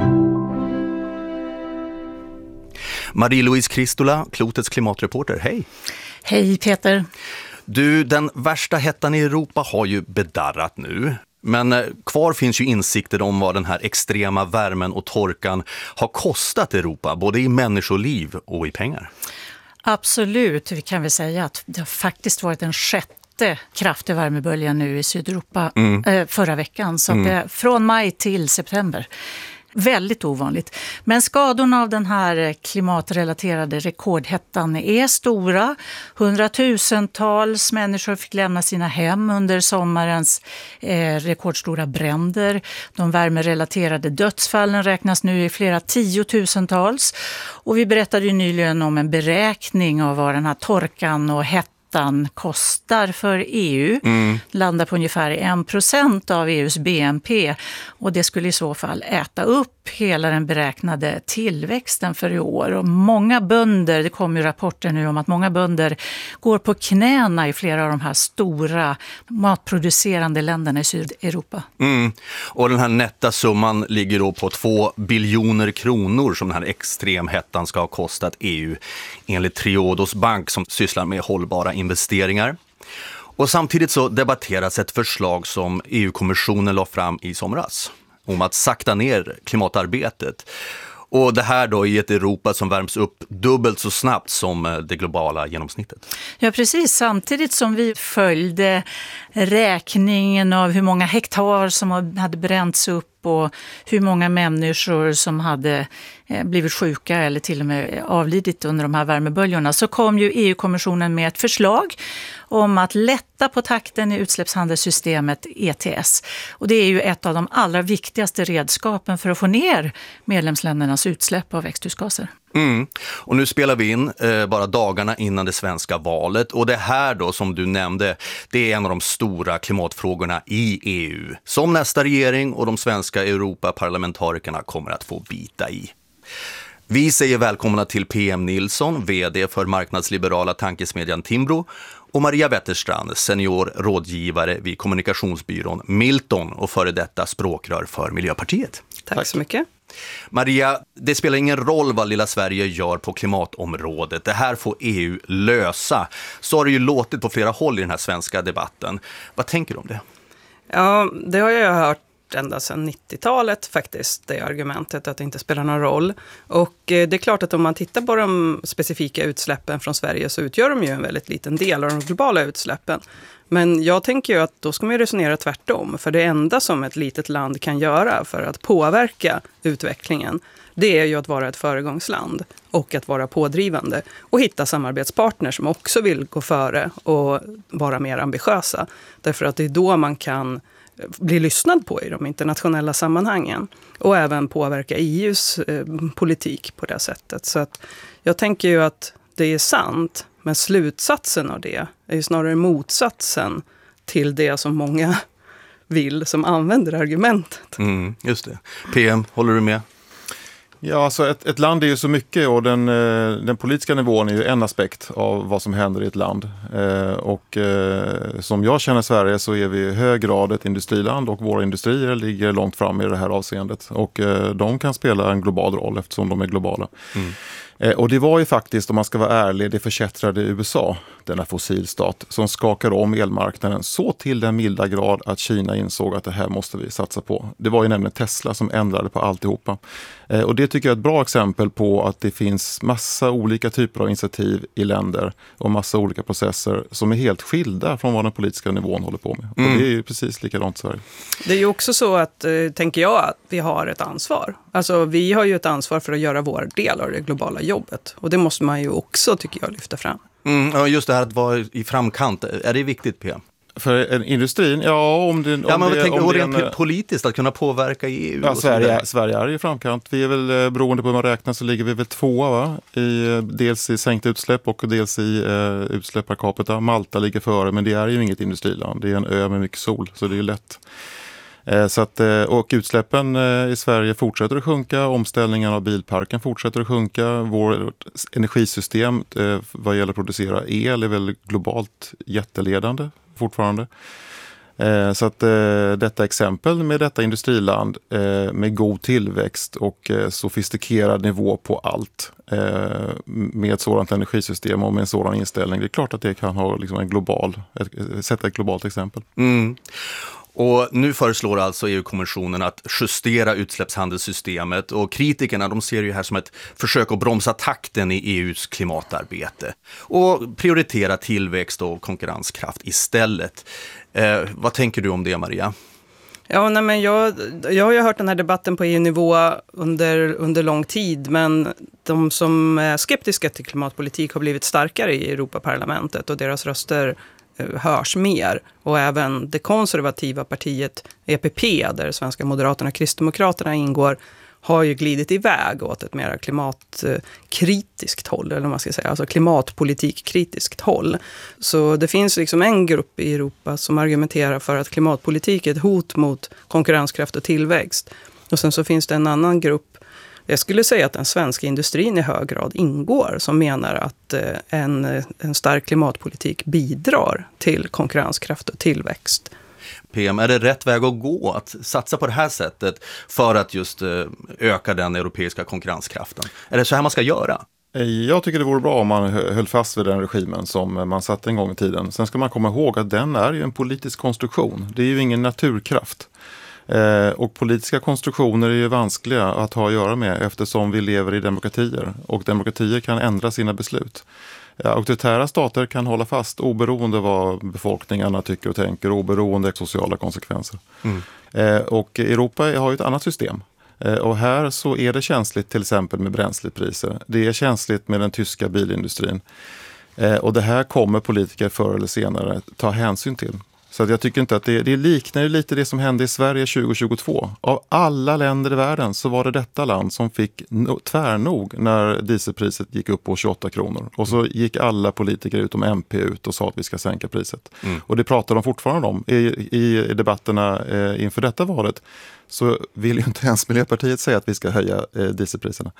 Marie-Louise Kristola, Klotets klimatreporter. Hej! Hej Peter. Du, den värsta hettan i Europa har ju bedarrat nu. Men kvar finns ju insikter om vad den här extrema värmen och torkan har kostat Europa, både i människoliv och i pengar. Absolut, vi kan väl säga att det har faktiskt varit en sjätte kraftig värmebölja nu i Sydeuropa förra veckan. Så att det, från maj till september. Väldigt ovanligt. Men skadorna av den här klimatrelaterade rekordhettan är stora. 100,000-tals människor fick lämna sina hem under sommarens rekordstora bränder. De värmerelaterade dödsfallen räknas nu i flera 10,000-tals. Och vi berättade ju nyligen om en beräkning av vad den här torkan och hettan kostar för EU, landar på ungefär 1% av EUs BNP, och det skulle i så fall äta upp hela den beräknade tillväxten för i år. Och många bönder, det kommer ju rapporter nu om att många bönder går på knäna i flera av de här stora matproducerande länderna i Sydeuropa. Och den här nätta summan ligger då på 2 biljoner kronor som den här extremhettan ska ha kostat EU, enligt Triodos Bank som sysslar med hållbara investeringar. Och samtidigt så debatteras ett förslag som EU-kommissionen la fram i somras om att sakta ner klimatarbetet. Och det här då i ett Europa som värms upp dubbelt så snabbt som det globala genomsnittet. Ja, precis. Samtidigt som vi följde räkningen av hur många hektar som hade bränts upp och hur många människor som hade blivit sjuka eller till och med avlidit under de här värmeböljorna, så kom ju EU-kommissionen med ett förslag om att lätta på takten i utsläppshandelssystemet ETS. Och det är ju ett av de allra viktigaste redskapen för att få ner medlemsländernas utsläpp av växthusgaser. Och nu spelar vi in bara dagarna innan det svenska valet, och det här då som du nämnde, det är en av de stora klimatfrågorna i EU som nästa regering och de svenska Europaparlamentarikerna kommer att få bita i. Vi säger välkomna till PM Nilsson, vd för marknadsliberala tankesmedjan Timbro, och Maria Wetterstrand, senior rådgivare vid kommunikationsbyrån Milton och före detta språkrör för Miljöpartiet. Tack så mycket. Maria, det spelar ingen roll vad lilla Sverige gör på klimatområdet. Det här får EU lösa. Så har det ju låtit på flera håll i den här svenska debatten. Vad tänker du om det? Ja, det har jag hört ända sedan 90-talet faktiskt, det argumentet att det inte spelar någon roll. Och det är klart att om man tittar på de specifika utsläppen från Sverige så utgör de ju en väldigt liten del av de globala utsläppen. Men jag tänker ju att då ska man resonera tvärtom. För det enda som ett litet land kan göra för att påverka utvecklingen, det är ju att vara ett föregångsland och att vara pådrivande och hitta samarbetspartner som också vill gå före och vara mer ambitiösa. Därför att det är då man kan bli lyssnad på i de internationella sammanhangen och även påverka EUs politik på det sättet. Så att jag tänker ju att det är sant, men slutsatsen av det är ju snarare motsatsen till det som många vill som använder argumentet. Just det. PM, håller du med? Ja, alltså ett land är ju så mycket och den politiska nivån är ju en aspekt av vad som händer i ett land. Som jag känner Sverige så är vi i hög grad ett industriland och våra industrier ligger långt fram i det här avseendet. Och de kan spela en global roll eftersom de är globala. Och det var ju faktiskt, om man ska vara ärlig, det förkättrade USA, denna fossilstat, som skakade om elmarknaden så till den milda grad att Kina insåg att det här måste vi satsa på. Det var ju nämligen Tesla som ändrade på alltihopa. Och det tycker jag är ett bra exempel på att det finns massa olika typer av initiativ i länder och massa olika processer som är helt skilda från vad den politiska nivån håller på med. Och det är ju precis likadant i Sverige. Det är ju också så att, tänker jag, att vi har ett ansvar. Alltså vi har ju ett ansvar för att göra vår del av det globala jobbet. Och det måste man ju också, tycker jag, lyfta fram. Ja, just det här att vara i framkant, är det viktigt, P? För industrin, politiskt att kunna påverka i EU. Ja, Sverige är i framkant. Vi är väl, beroende på hur man räknar, så ligger vi väl 2, va? Dels i sänkt utsläpp och dels i utsläpp per capita. Malta ligger före, men det är ju inget industriland. Det är en ö med mycket sol, så det är ju lätt. Och utsläppen i Sverige fortsätter att sjunka, omställningen av bilparken fortsätter att sjunka, vårt energisystem vad gäller att producera el är väl globalt jätteledande fortfarande. Detta exempel med detta industriland med god tillväxt och sofistikerad nivå på allt med ett sådant energisystem och med en sådan inställning, det är klart att det kan ha liksom sätta ett globalt exempel. Och nu föreslår alltså EU-kommissionen att justera utsläppshandelssystemet, och kritikerna, de ser ju här som ett försök att bromsa takten i EUs klimatarbete och prioritera tillväxt och konkurrenskraft istället. Vad tänker du om det, Maria? Ja, nej, men jag har ju hört den här debatten på EU-nivå under lång tid, men de som är skeptiska till klimatpolitik har blivit starkare i Europaparlamentet och deras röster hörs mer. Och även det konservativa partiet EPP, där svenska Moderaterna och Kristdemokraterna ingår, har ju glidit iväg åt ett mer klimatkritiskt håll, eller vad man ska säga, alltså klimatpolitikkritiskt håll. Så det finns liksom en grupp i Europa som argumenterar för att klimatpolitik är ett hot mot konkurrenskraft och tillväxt. Och sen så finns det en annan grupp, jag skulle säga att den svenska industrin i hög grad ingår, som menar att en stark klimatpolitik bidrar till konkurrenskraft och tillväxt. PM, är det rätt väg att gå att satsa på det här sättet för att just öka den europeiska konkurrenskraften? Är det så här man ska göra? Jag tycker det vore bra om man höll fast vid den regimen som man satte en gång i tiden. Sen ska man komma ihåg att den är ju en politisk konstruktion. Det är ju ingen naturkraft. Och politiska konstruktioner är ju vanskliga att ha att göra med eftersom vi lever i demokratier. Och demokratier kan ändra sina beslut. Auktoritära stater kan hålla fast oberoende vad befolkningarna tycker och tänker, oberoende av sociala konsekvenser. Och Europa har ju ett annat system. Och här så är det känsligt till exempel med bränslepriser. Det är känsligt med den tyska bilindustrin. Och det här kommer politiker förr eller senare ta hänsyn till. Så att jag tycker inte att det liknar lite det som hände i Sverige 2022. Av alla länder i världen så var det detta land som fick tvärnog när dieselpriset gick upp på 28 kronor. Och så gick alla politiker utom MP ut och sa att vi ska sänka priset. Och det pratar de fortfarande om i debatterna inför detta valet. Så vill ju inte ens Miljöpartiet säga att vi ska höja dieselpriserna.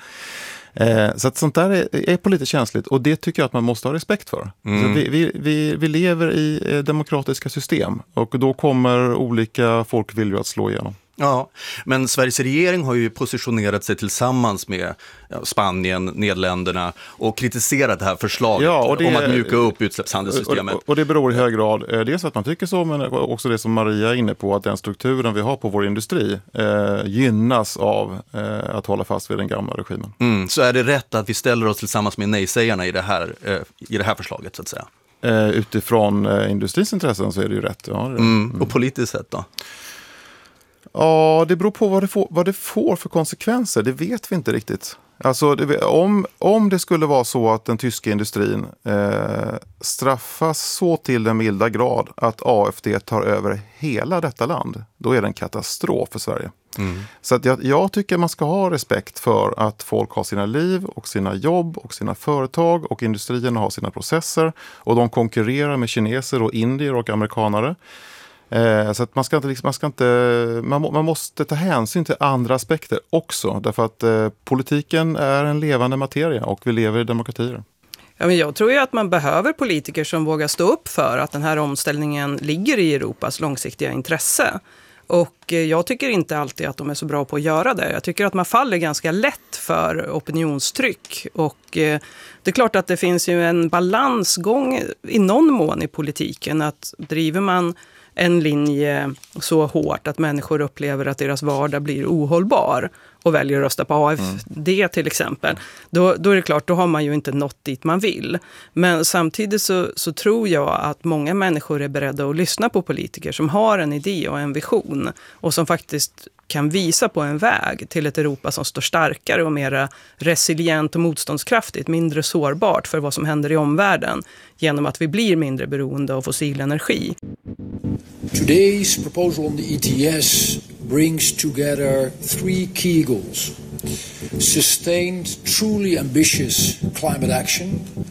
Så att sånt där är politiskt känsligt och det tycker jag att man måste ha respekt för. Så vi lever i demokratiska system och då kommer olika folkviljor att slå igenom. Ja, men Sveriges regering har ju positionerat sig tillsammans med Spanien, Nederländerna och kritiserat det här förslaget om att mjuka upp utsläppshandelssystemet. Och det beror i hög grad dels att man tycker så, men också det som Maria är inne på, att den strukturen vi har på vår industri gynnas av att hålla fast vid den gamla regimen. Så är det rätt att vi ställer oss tillsammans med nej-sägarna i det här förslaget så att säga? Utifrån industrins intressen så är det ju rätt. Ja, och politiskt sett då? Ja, det beror på vad det får för konsekvenser. Det vet vi inte riktigt. Alltså, om det skulle vara så att den tyska industrin straffas så till den milda grad att AFD tar över hela detta land, då är det en katastrof för Sverige. Så att jag tycker man ska ha respekt för att folk har sina liv och sina jobb och sina företag och industrierna har sina processer och de konkurrerar med kineser och indier och amerikanare. Så att man måste ta hänsyn till andra aspekter också. Därför att politiken är en levande materia och vi lever i demokratier. Ja, men jag tror ju att man behöver politiker som vågar stå upp för att den här omställningen ligger i Europas långsiktiga intresse. Och jag tycker inte alltid att de är så bra på att göra det. Jag tycker att man faller ganska lätt för opinionstryck. Och det är klart att det finns ju en balansgång i någon mån i politiken. Att driver man en linje så hårt att människor upplever att deras vardag blir ohållbar och väljer att rösta på AFD till exempel, då är det klart, då har man ju inte nått dit man vill. Men samtidigt så tror jag att många människor är beredda att lyssna på politiker som har en idé och en vision och som faktiskt kan visa på en väg till ett Europa som står starkare och mer resilient och motståndskraftigt, mindre sårbart för vad som händer i omvärlden genom att vi blir mindre beroende av fossil energi. Today's proposal on the ETS brings together 3 key goals. Sustained, truly ambitious climate action,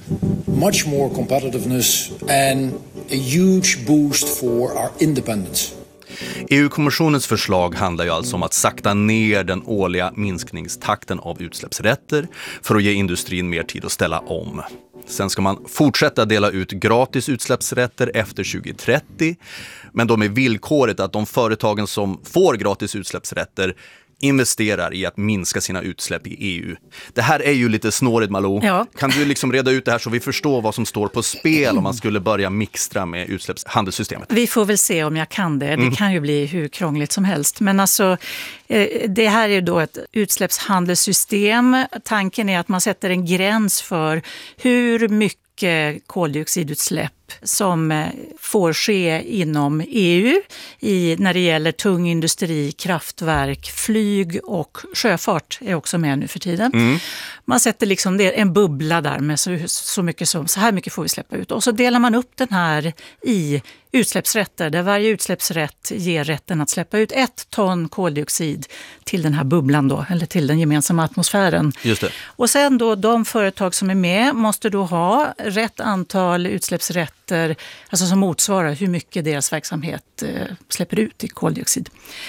much more competitiveness and a huge boost for our independence. EU-kommissionens förslag handlar ju alltså om att sakta ner den årliga minskningstakten av utsläppsrätter för att ge industrin mer tid att ställa om. Sen ska man fortsätta dela ut gratis utsläppsrätter efter 2030, men då med villkoret att de företagen som får gratis utsläppsrätter investerar i att minska sina utsläpp i EU. Det här är ju lite snårigt, Malou. Ja. Kan du liksom reda ut det här så vi förstår vad som står på spel om man skulle börja mixtra med utsläppshandelssystemet? Vi får väl se om jag kan det. Det kan ju bli hur krångligt som helst. Men alltså, det här är ju då ett utsläppshandelssystem. Tanken är att man sätter en gräns för hur mycket koldioxidutsläpp som får ske inom EU när det gäller tung industri, kraftverk, flyg och sjöfart är också med nu för tiden. Man sätter liksom en bubbla där med så mycket som så här mycket får vi släppa ut. Och så delar man upp den här i utsläppsrätter där varje utsläppsrätt ger rätten att släppa ut 1 ton koldioxid till den här bubblan då, eller till den gemensamma atmosfären. Just det. Och sen då de företag som är med måste då ha rätt antal utsläppsrätter, alltså som motsvarar hur mycket deras verksamhet släpper ut i koldioxid.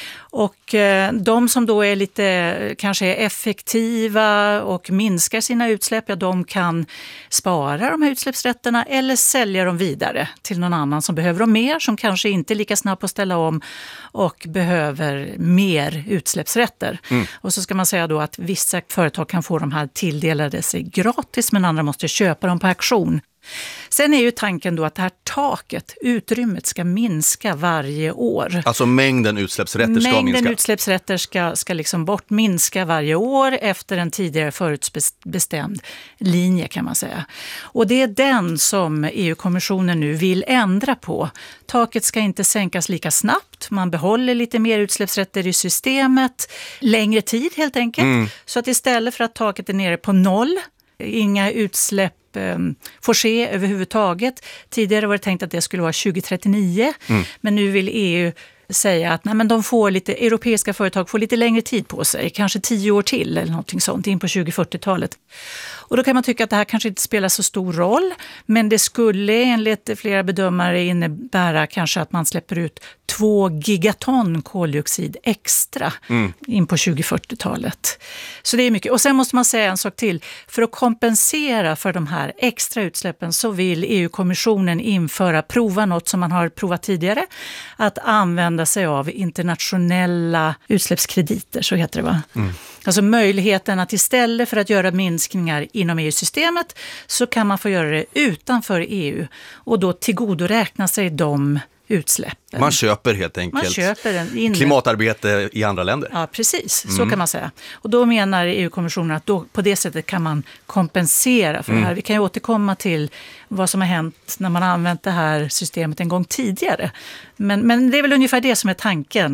Och de som då är lite kanske är effektiva och minskar sina utsläpp, ja, de kan spara de här utsläppsrätterna eller sälja dem vidare till någon annan som behöver dem mer, som kanske inte är lika snabb på att ställa om och behöver mer utsläppsrätter. Och så ska man säga då att vissa företag kan få de här tilldelade sig gratis, men andra måste köpa dem på auktion. Sen är ju tanken då att det här taket, utrymmet, ska minska varje år. Alltså mängden utsläppsrätter ska minska? Mängden utsläppsrätter ska liksom minska varje år efter en tidigare förutbestämd linje, kan man säga. Och det är den som EU-kommissionen nu vill ändra på. Taket ska inte sänkas lika snabbt. Man behåller lite mer utsläppsrätter i systemet längre tid helt enkelt. Så att istället för att taket är nere på 0, inga utsläpp får ske överhuvudtaget. Tidigare var det tänkt att det skulle vara 2039, men nu vill EU säga att nej, men europeiska företag får lite längre tid på sig, kanske 10 år till eller någonting sånt, in på 2040-talet. Och då kan man tycka att det här kanske inte spelar så stor roll, men det skulle enligt flera bedömare innebära kanske att man släpper ut 2 gigaton koldioxid extra in på 2040-talet. Så det är mycket. Och sen måste man säga en sak till. För att kompensera för de här extra utsläppen så vill EU-kommissionen prova något som man har provat tidigare, att använda sig av internationella utsläppskrediter, så heter det, va? Alltså möjligheten att istället för att göra minskningar inom EU-systemet så kan man få göra det utanför EU och då tillgodoräkna sig de utsläppen. Man köper helt enkelt klimatarbete i andra länder. Ja, precis. Så kan man säga. Och då menar EU-kommissionen att på det sättet kan man kompensera för det här. Vi kan ju återkomma till vad som har hänt när man har använt det här systemet en gång tidigare. Men det är väl ungefär det som är tanken.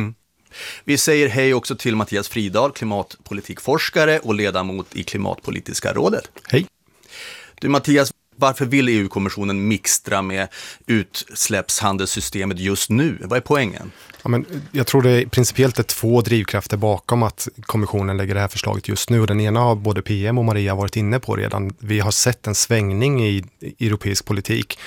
Vi säger hej också till Mattias Fridahl, klimatpolitikforskare och ledamot i Klimatpolitiska rådet. Hej. Du Mattias, varför vill EU-kommissionen mixtra med utsläppshandelssystemet just nu? Vad är poängen? Ja, men jag tror det principiellt är 2 drivkrafter bakom att kommissionen lägger det här förslaget just nu. Den ena har både PM och Maria varit inne på redan. Vi har sett en svängning i europeisk politik.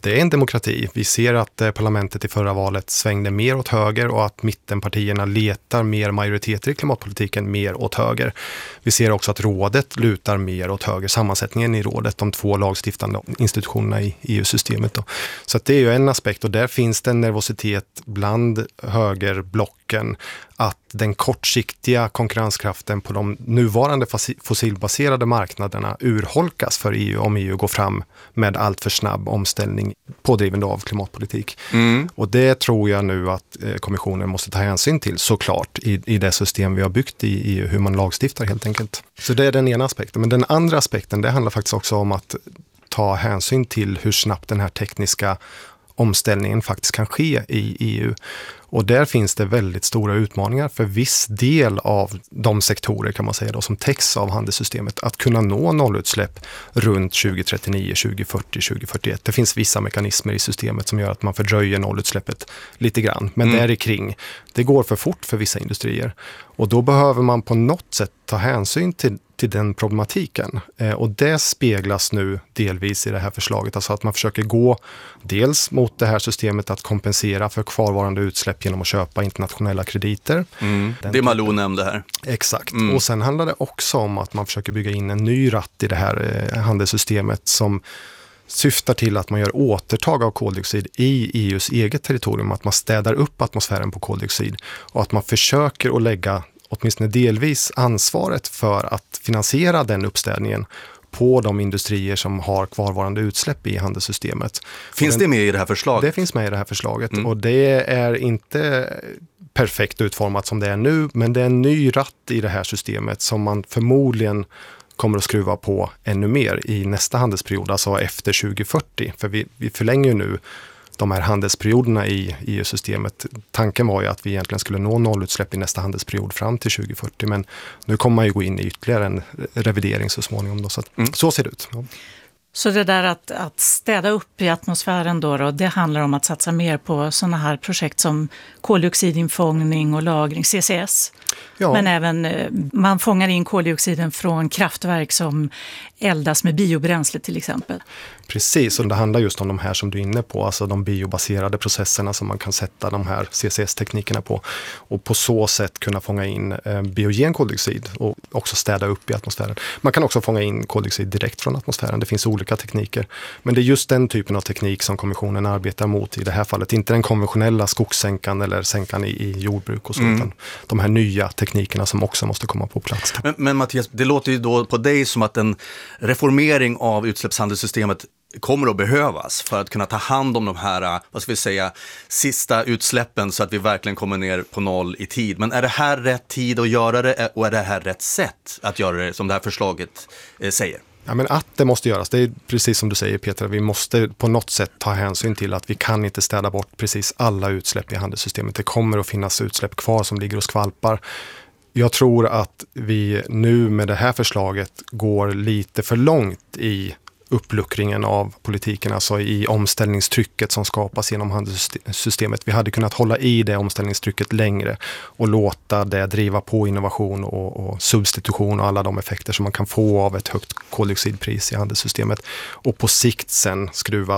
det är en demokrati. Vi ser att parlamentet i förra valet svängde mer åt höger och att mittenpartierna letar mer majoriteter i klimatpolitiken mer åt höger. Vi ser också att rådet lutar mer åt höger, sammansättningen i rådet, de 2 lagstiftande institutionerna i EU-systemet. Så att det är ju en aspekt, och där finns det en nervositet bland högerblocken att den kortsiktiga konkurrenskraften på de nuvarande fossilbaserade marknaderna urholkas för EU om EU går fram med allt för snabb omställning pådrivande av klimatpolitik. Och det tror jag nu att kommissionen måste ta hänsyn till, såklart, i det system vi har byggt i EU, hur man lagstiftar helt enkelt. Så det är den ena aspekten. Men den andra aspekten, det handlar faktiskt också om att ta hänsyn till hur snabbt den här tekniska omställningen faktiskt kan ske i EU. Och där finns det väldigt stora utmaningar för viss del av de sektorer, kan man säga då, som täcks av handelssystemet, att kunna nå nollutsläpp runt 2039, 2040, 2041. Det finns vissa mekanismer i systemet som gör att man fördröjer nollutsläppet lite grann. Men där i kring, det går för fort för vissa industrier. Och då behöver man på något sätt ta hänsyn till den problematiken. Och det speglas nu delvis i det här förslaget. Alltså att man försöker gå dels mot det här systemet att kompensera för kvarvarande utsläpp genom att köpa internationella krediter. Det Malou nämnde här. Exakt. Och sen handlar det också om att man försöker bygga in en ny ratt i det här handelssystemet som syftar till att man gör återtag av koldioxid i EUs eget territorium. Att man städar upp atmosfären på koldioxid och att man försöker att lägga åtminstone delvis ansvaret för att finansiera den uppstädningen på de industrier som har kvarvarande utsläpp i handelssystemet. Finns det med i det här förslaget? Det finns med i det här förslaget och det är inte perfekt utformat som det är nu, men det är en ny ratt i det här systemet som man förmodligen kommer att skruva på ännu mer i nästa handelsperiod, alltså efter 2040. För vi förlänger nu de här handelsperioderna i EU-systemet. Tanken var ju att vi egentligen skulle nå nollutsläpp i nästa handelsperiod fram till 2040, men nu kommer man ju gå in i ytterligare en revidering så småningom. Då, så så ser det ut. Ja. Så det där att städa upp i atmosfären då, det handlar om att satsa mer på sådana här projekt som koldioxidinfångning och lagring, CCS. Ja. Men även man fångar in koldioxiden från kraftverk som eldas med biobränsle till exempel. Precis, och det handlar just om de här som du är inne på, alltså de biobaserade processerna som man kan sätta de här CCS-teknikerna på och på så sätt kunna fånga in biogen koldioxid och också städa upp i atmosfären. Man kan också fånga in koldioxid direkt från atmosfären, det finns olika tekniker. Men det är just den typen av teknik som kommissionen arbetar mot i det här fallet, inte den konventionella skogssänkan eller sänkan i jordbruk och så, utan de här nya teknikerna som också måste komma på plats. Men Mattias, det låter ju då på dig som att en reformering av utsläppshandelssystemet kommer att behövas för att kunna ta hand om de här, vad ska vi säga, sista utsläppen så att vi verkligen kommer ner på noll i tid. Men är det här rätt tid att göra det och är det här rätt sätt att göra det som det här förslaget säger? Ja, men att det måste göras, det är precis som du säger Peter, vi måste på något sätt ta hänsyn till att vi kan inte städa bort precis alla utsläpp i handelssystemet. Det kommer att finnas utsläpp kvar som ligger och skvalpar. Jag tror att vi nu med det här förslaget går lite för långt i uppluckringen av politiken, alltså i omställningstrycket som skapas genom handelssystemet. Vi hade kunnat hålla i det omställningstrycket längre och låta det driva på innovation och substitution och alla de effekter som man kan få av ett högt koldioxidpris i handelssystemet. Och på sikt sen skruva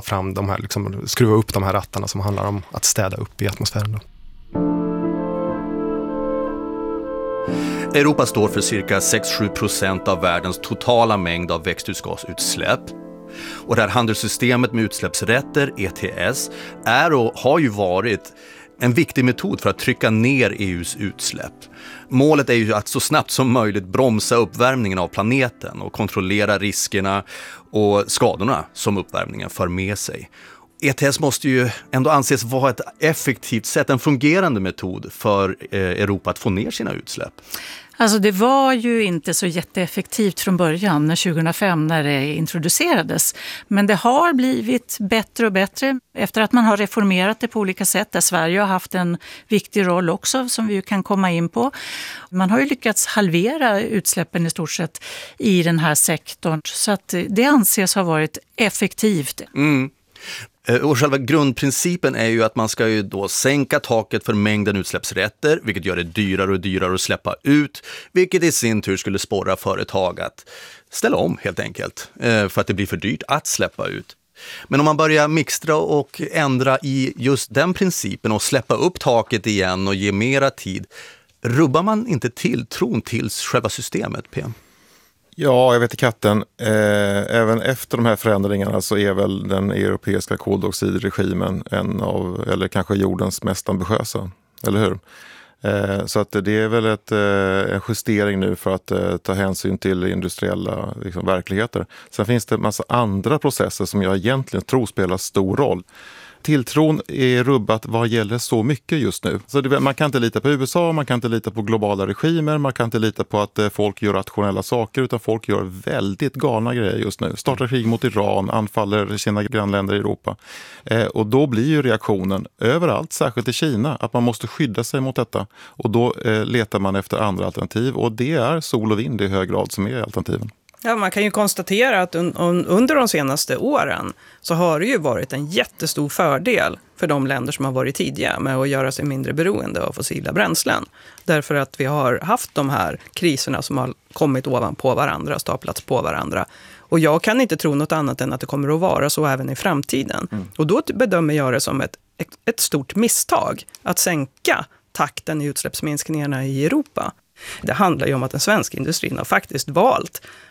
upp de här rattarna som handlar om att städa upp i atmosfären. Europa står för cirka 6-7% av världens totala mängd av växthusgasutsläpp. Och det här handelssystemet med utsläppsrätter, ETS, är och har ju varit en viktig metod för att trycka ner EUs utsläpp. Målet är ju att så snabbt som möjligt bromsa uppvärmningen av planeten och kontrollera riskerna och skadorna som uppvärmningen för med sig. ETS måste ju ändå anses vara ett effektivt sätt, en fungerande metod för Europa att få ner sina utsläpp. Alltså det var ju inte så jätteeffektivt från början, 2005 när det introducerades. Men det har blivit bättre och bättre efter att man har reformerat det på olika sätt. Där Sverige har haft en viktig roll också som vi kan komma in på. Man har ju lyckats halvera utsläppen i stort sett i den här sektorn. Så att det anses ha varit effektivt. Och själva grundprincipen är ju att man ska ju då sänka taket för mängden utsläppsrätter, vilket gör det dyrare och dyrare att släppa ut, vilket i sin tur skulle sporra företag att ställa om helt enkelt, för att det blir för dyrt att släppa ut. Men om man börjar mixtra och ändra i just den principen och släppa upp taket igen och ge mera tid, rubbar man inte tilltron till själva systemet, PM? Ja, jag vet i katten. Även efter de här förändringarna så är väl den europeiska koldioxidregimen en av, eller kanske jordens mest ambitiösa, eller hur? Så att det är väl en justering nu för att ta hänsyn till industriella verkligheter. Sen finns det en massa andra processer som jag egentligen tror spelar stor roll. Tilltron är rubbat vad gäller så mycket just nu. Så man kan inte lita på USA, man kan inte lita på globala regimer, man kan inte lita på att folk gör rationella saker, utan folk gör väldigt galna grejer just nu. Startar krig mot Iran, anfaller sina grannländer i Europa. Och då blir ju reaktionen överallt, särskilt i Kina, att man måste skydda sig mot detta. Och då letar man efter andra alternativ, och det är sol och vind i hög grad som är alternativen. Ja, man kan ju konstatera att under de senaste åren så har det ju varit en jättestor fördel för de länder som har varit tidiga med att göra sig mindre beroende av fossila bränslen. Därför att vi har haft de här kriserna som har kommit ovanpå varandra, staplats på varandra. Och jag kan inte tro något annat än att det kommer att vara så även i framtiden. Och då bedömer jag det som ett stort misstag att sänka takten i utsläppsminskningarna i Europa. Det handlar ju om att den svenska industrin har faktiskt valt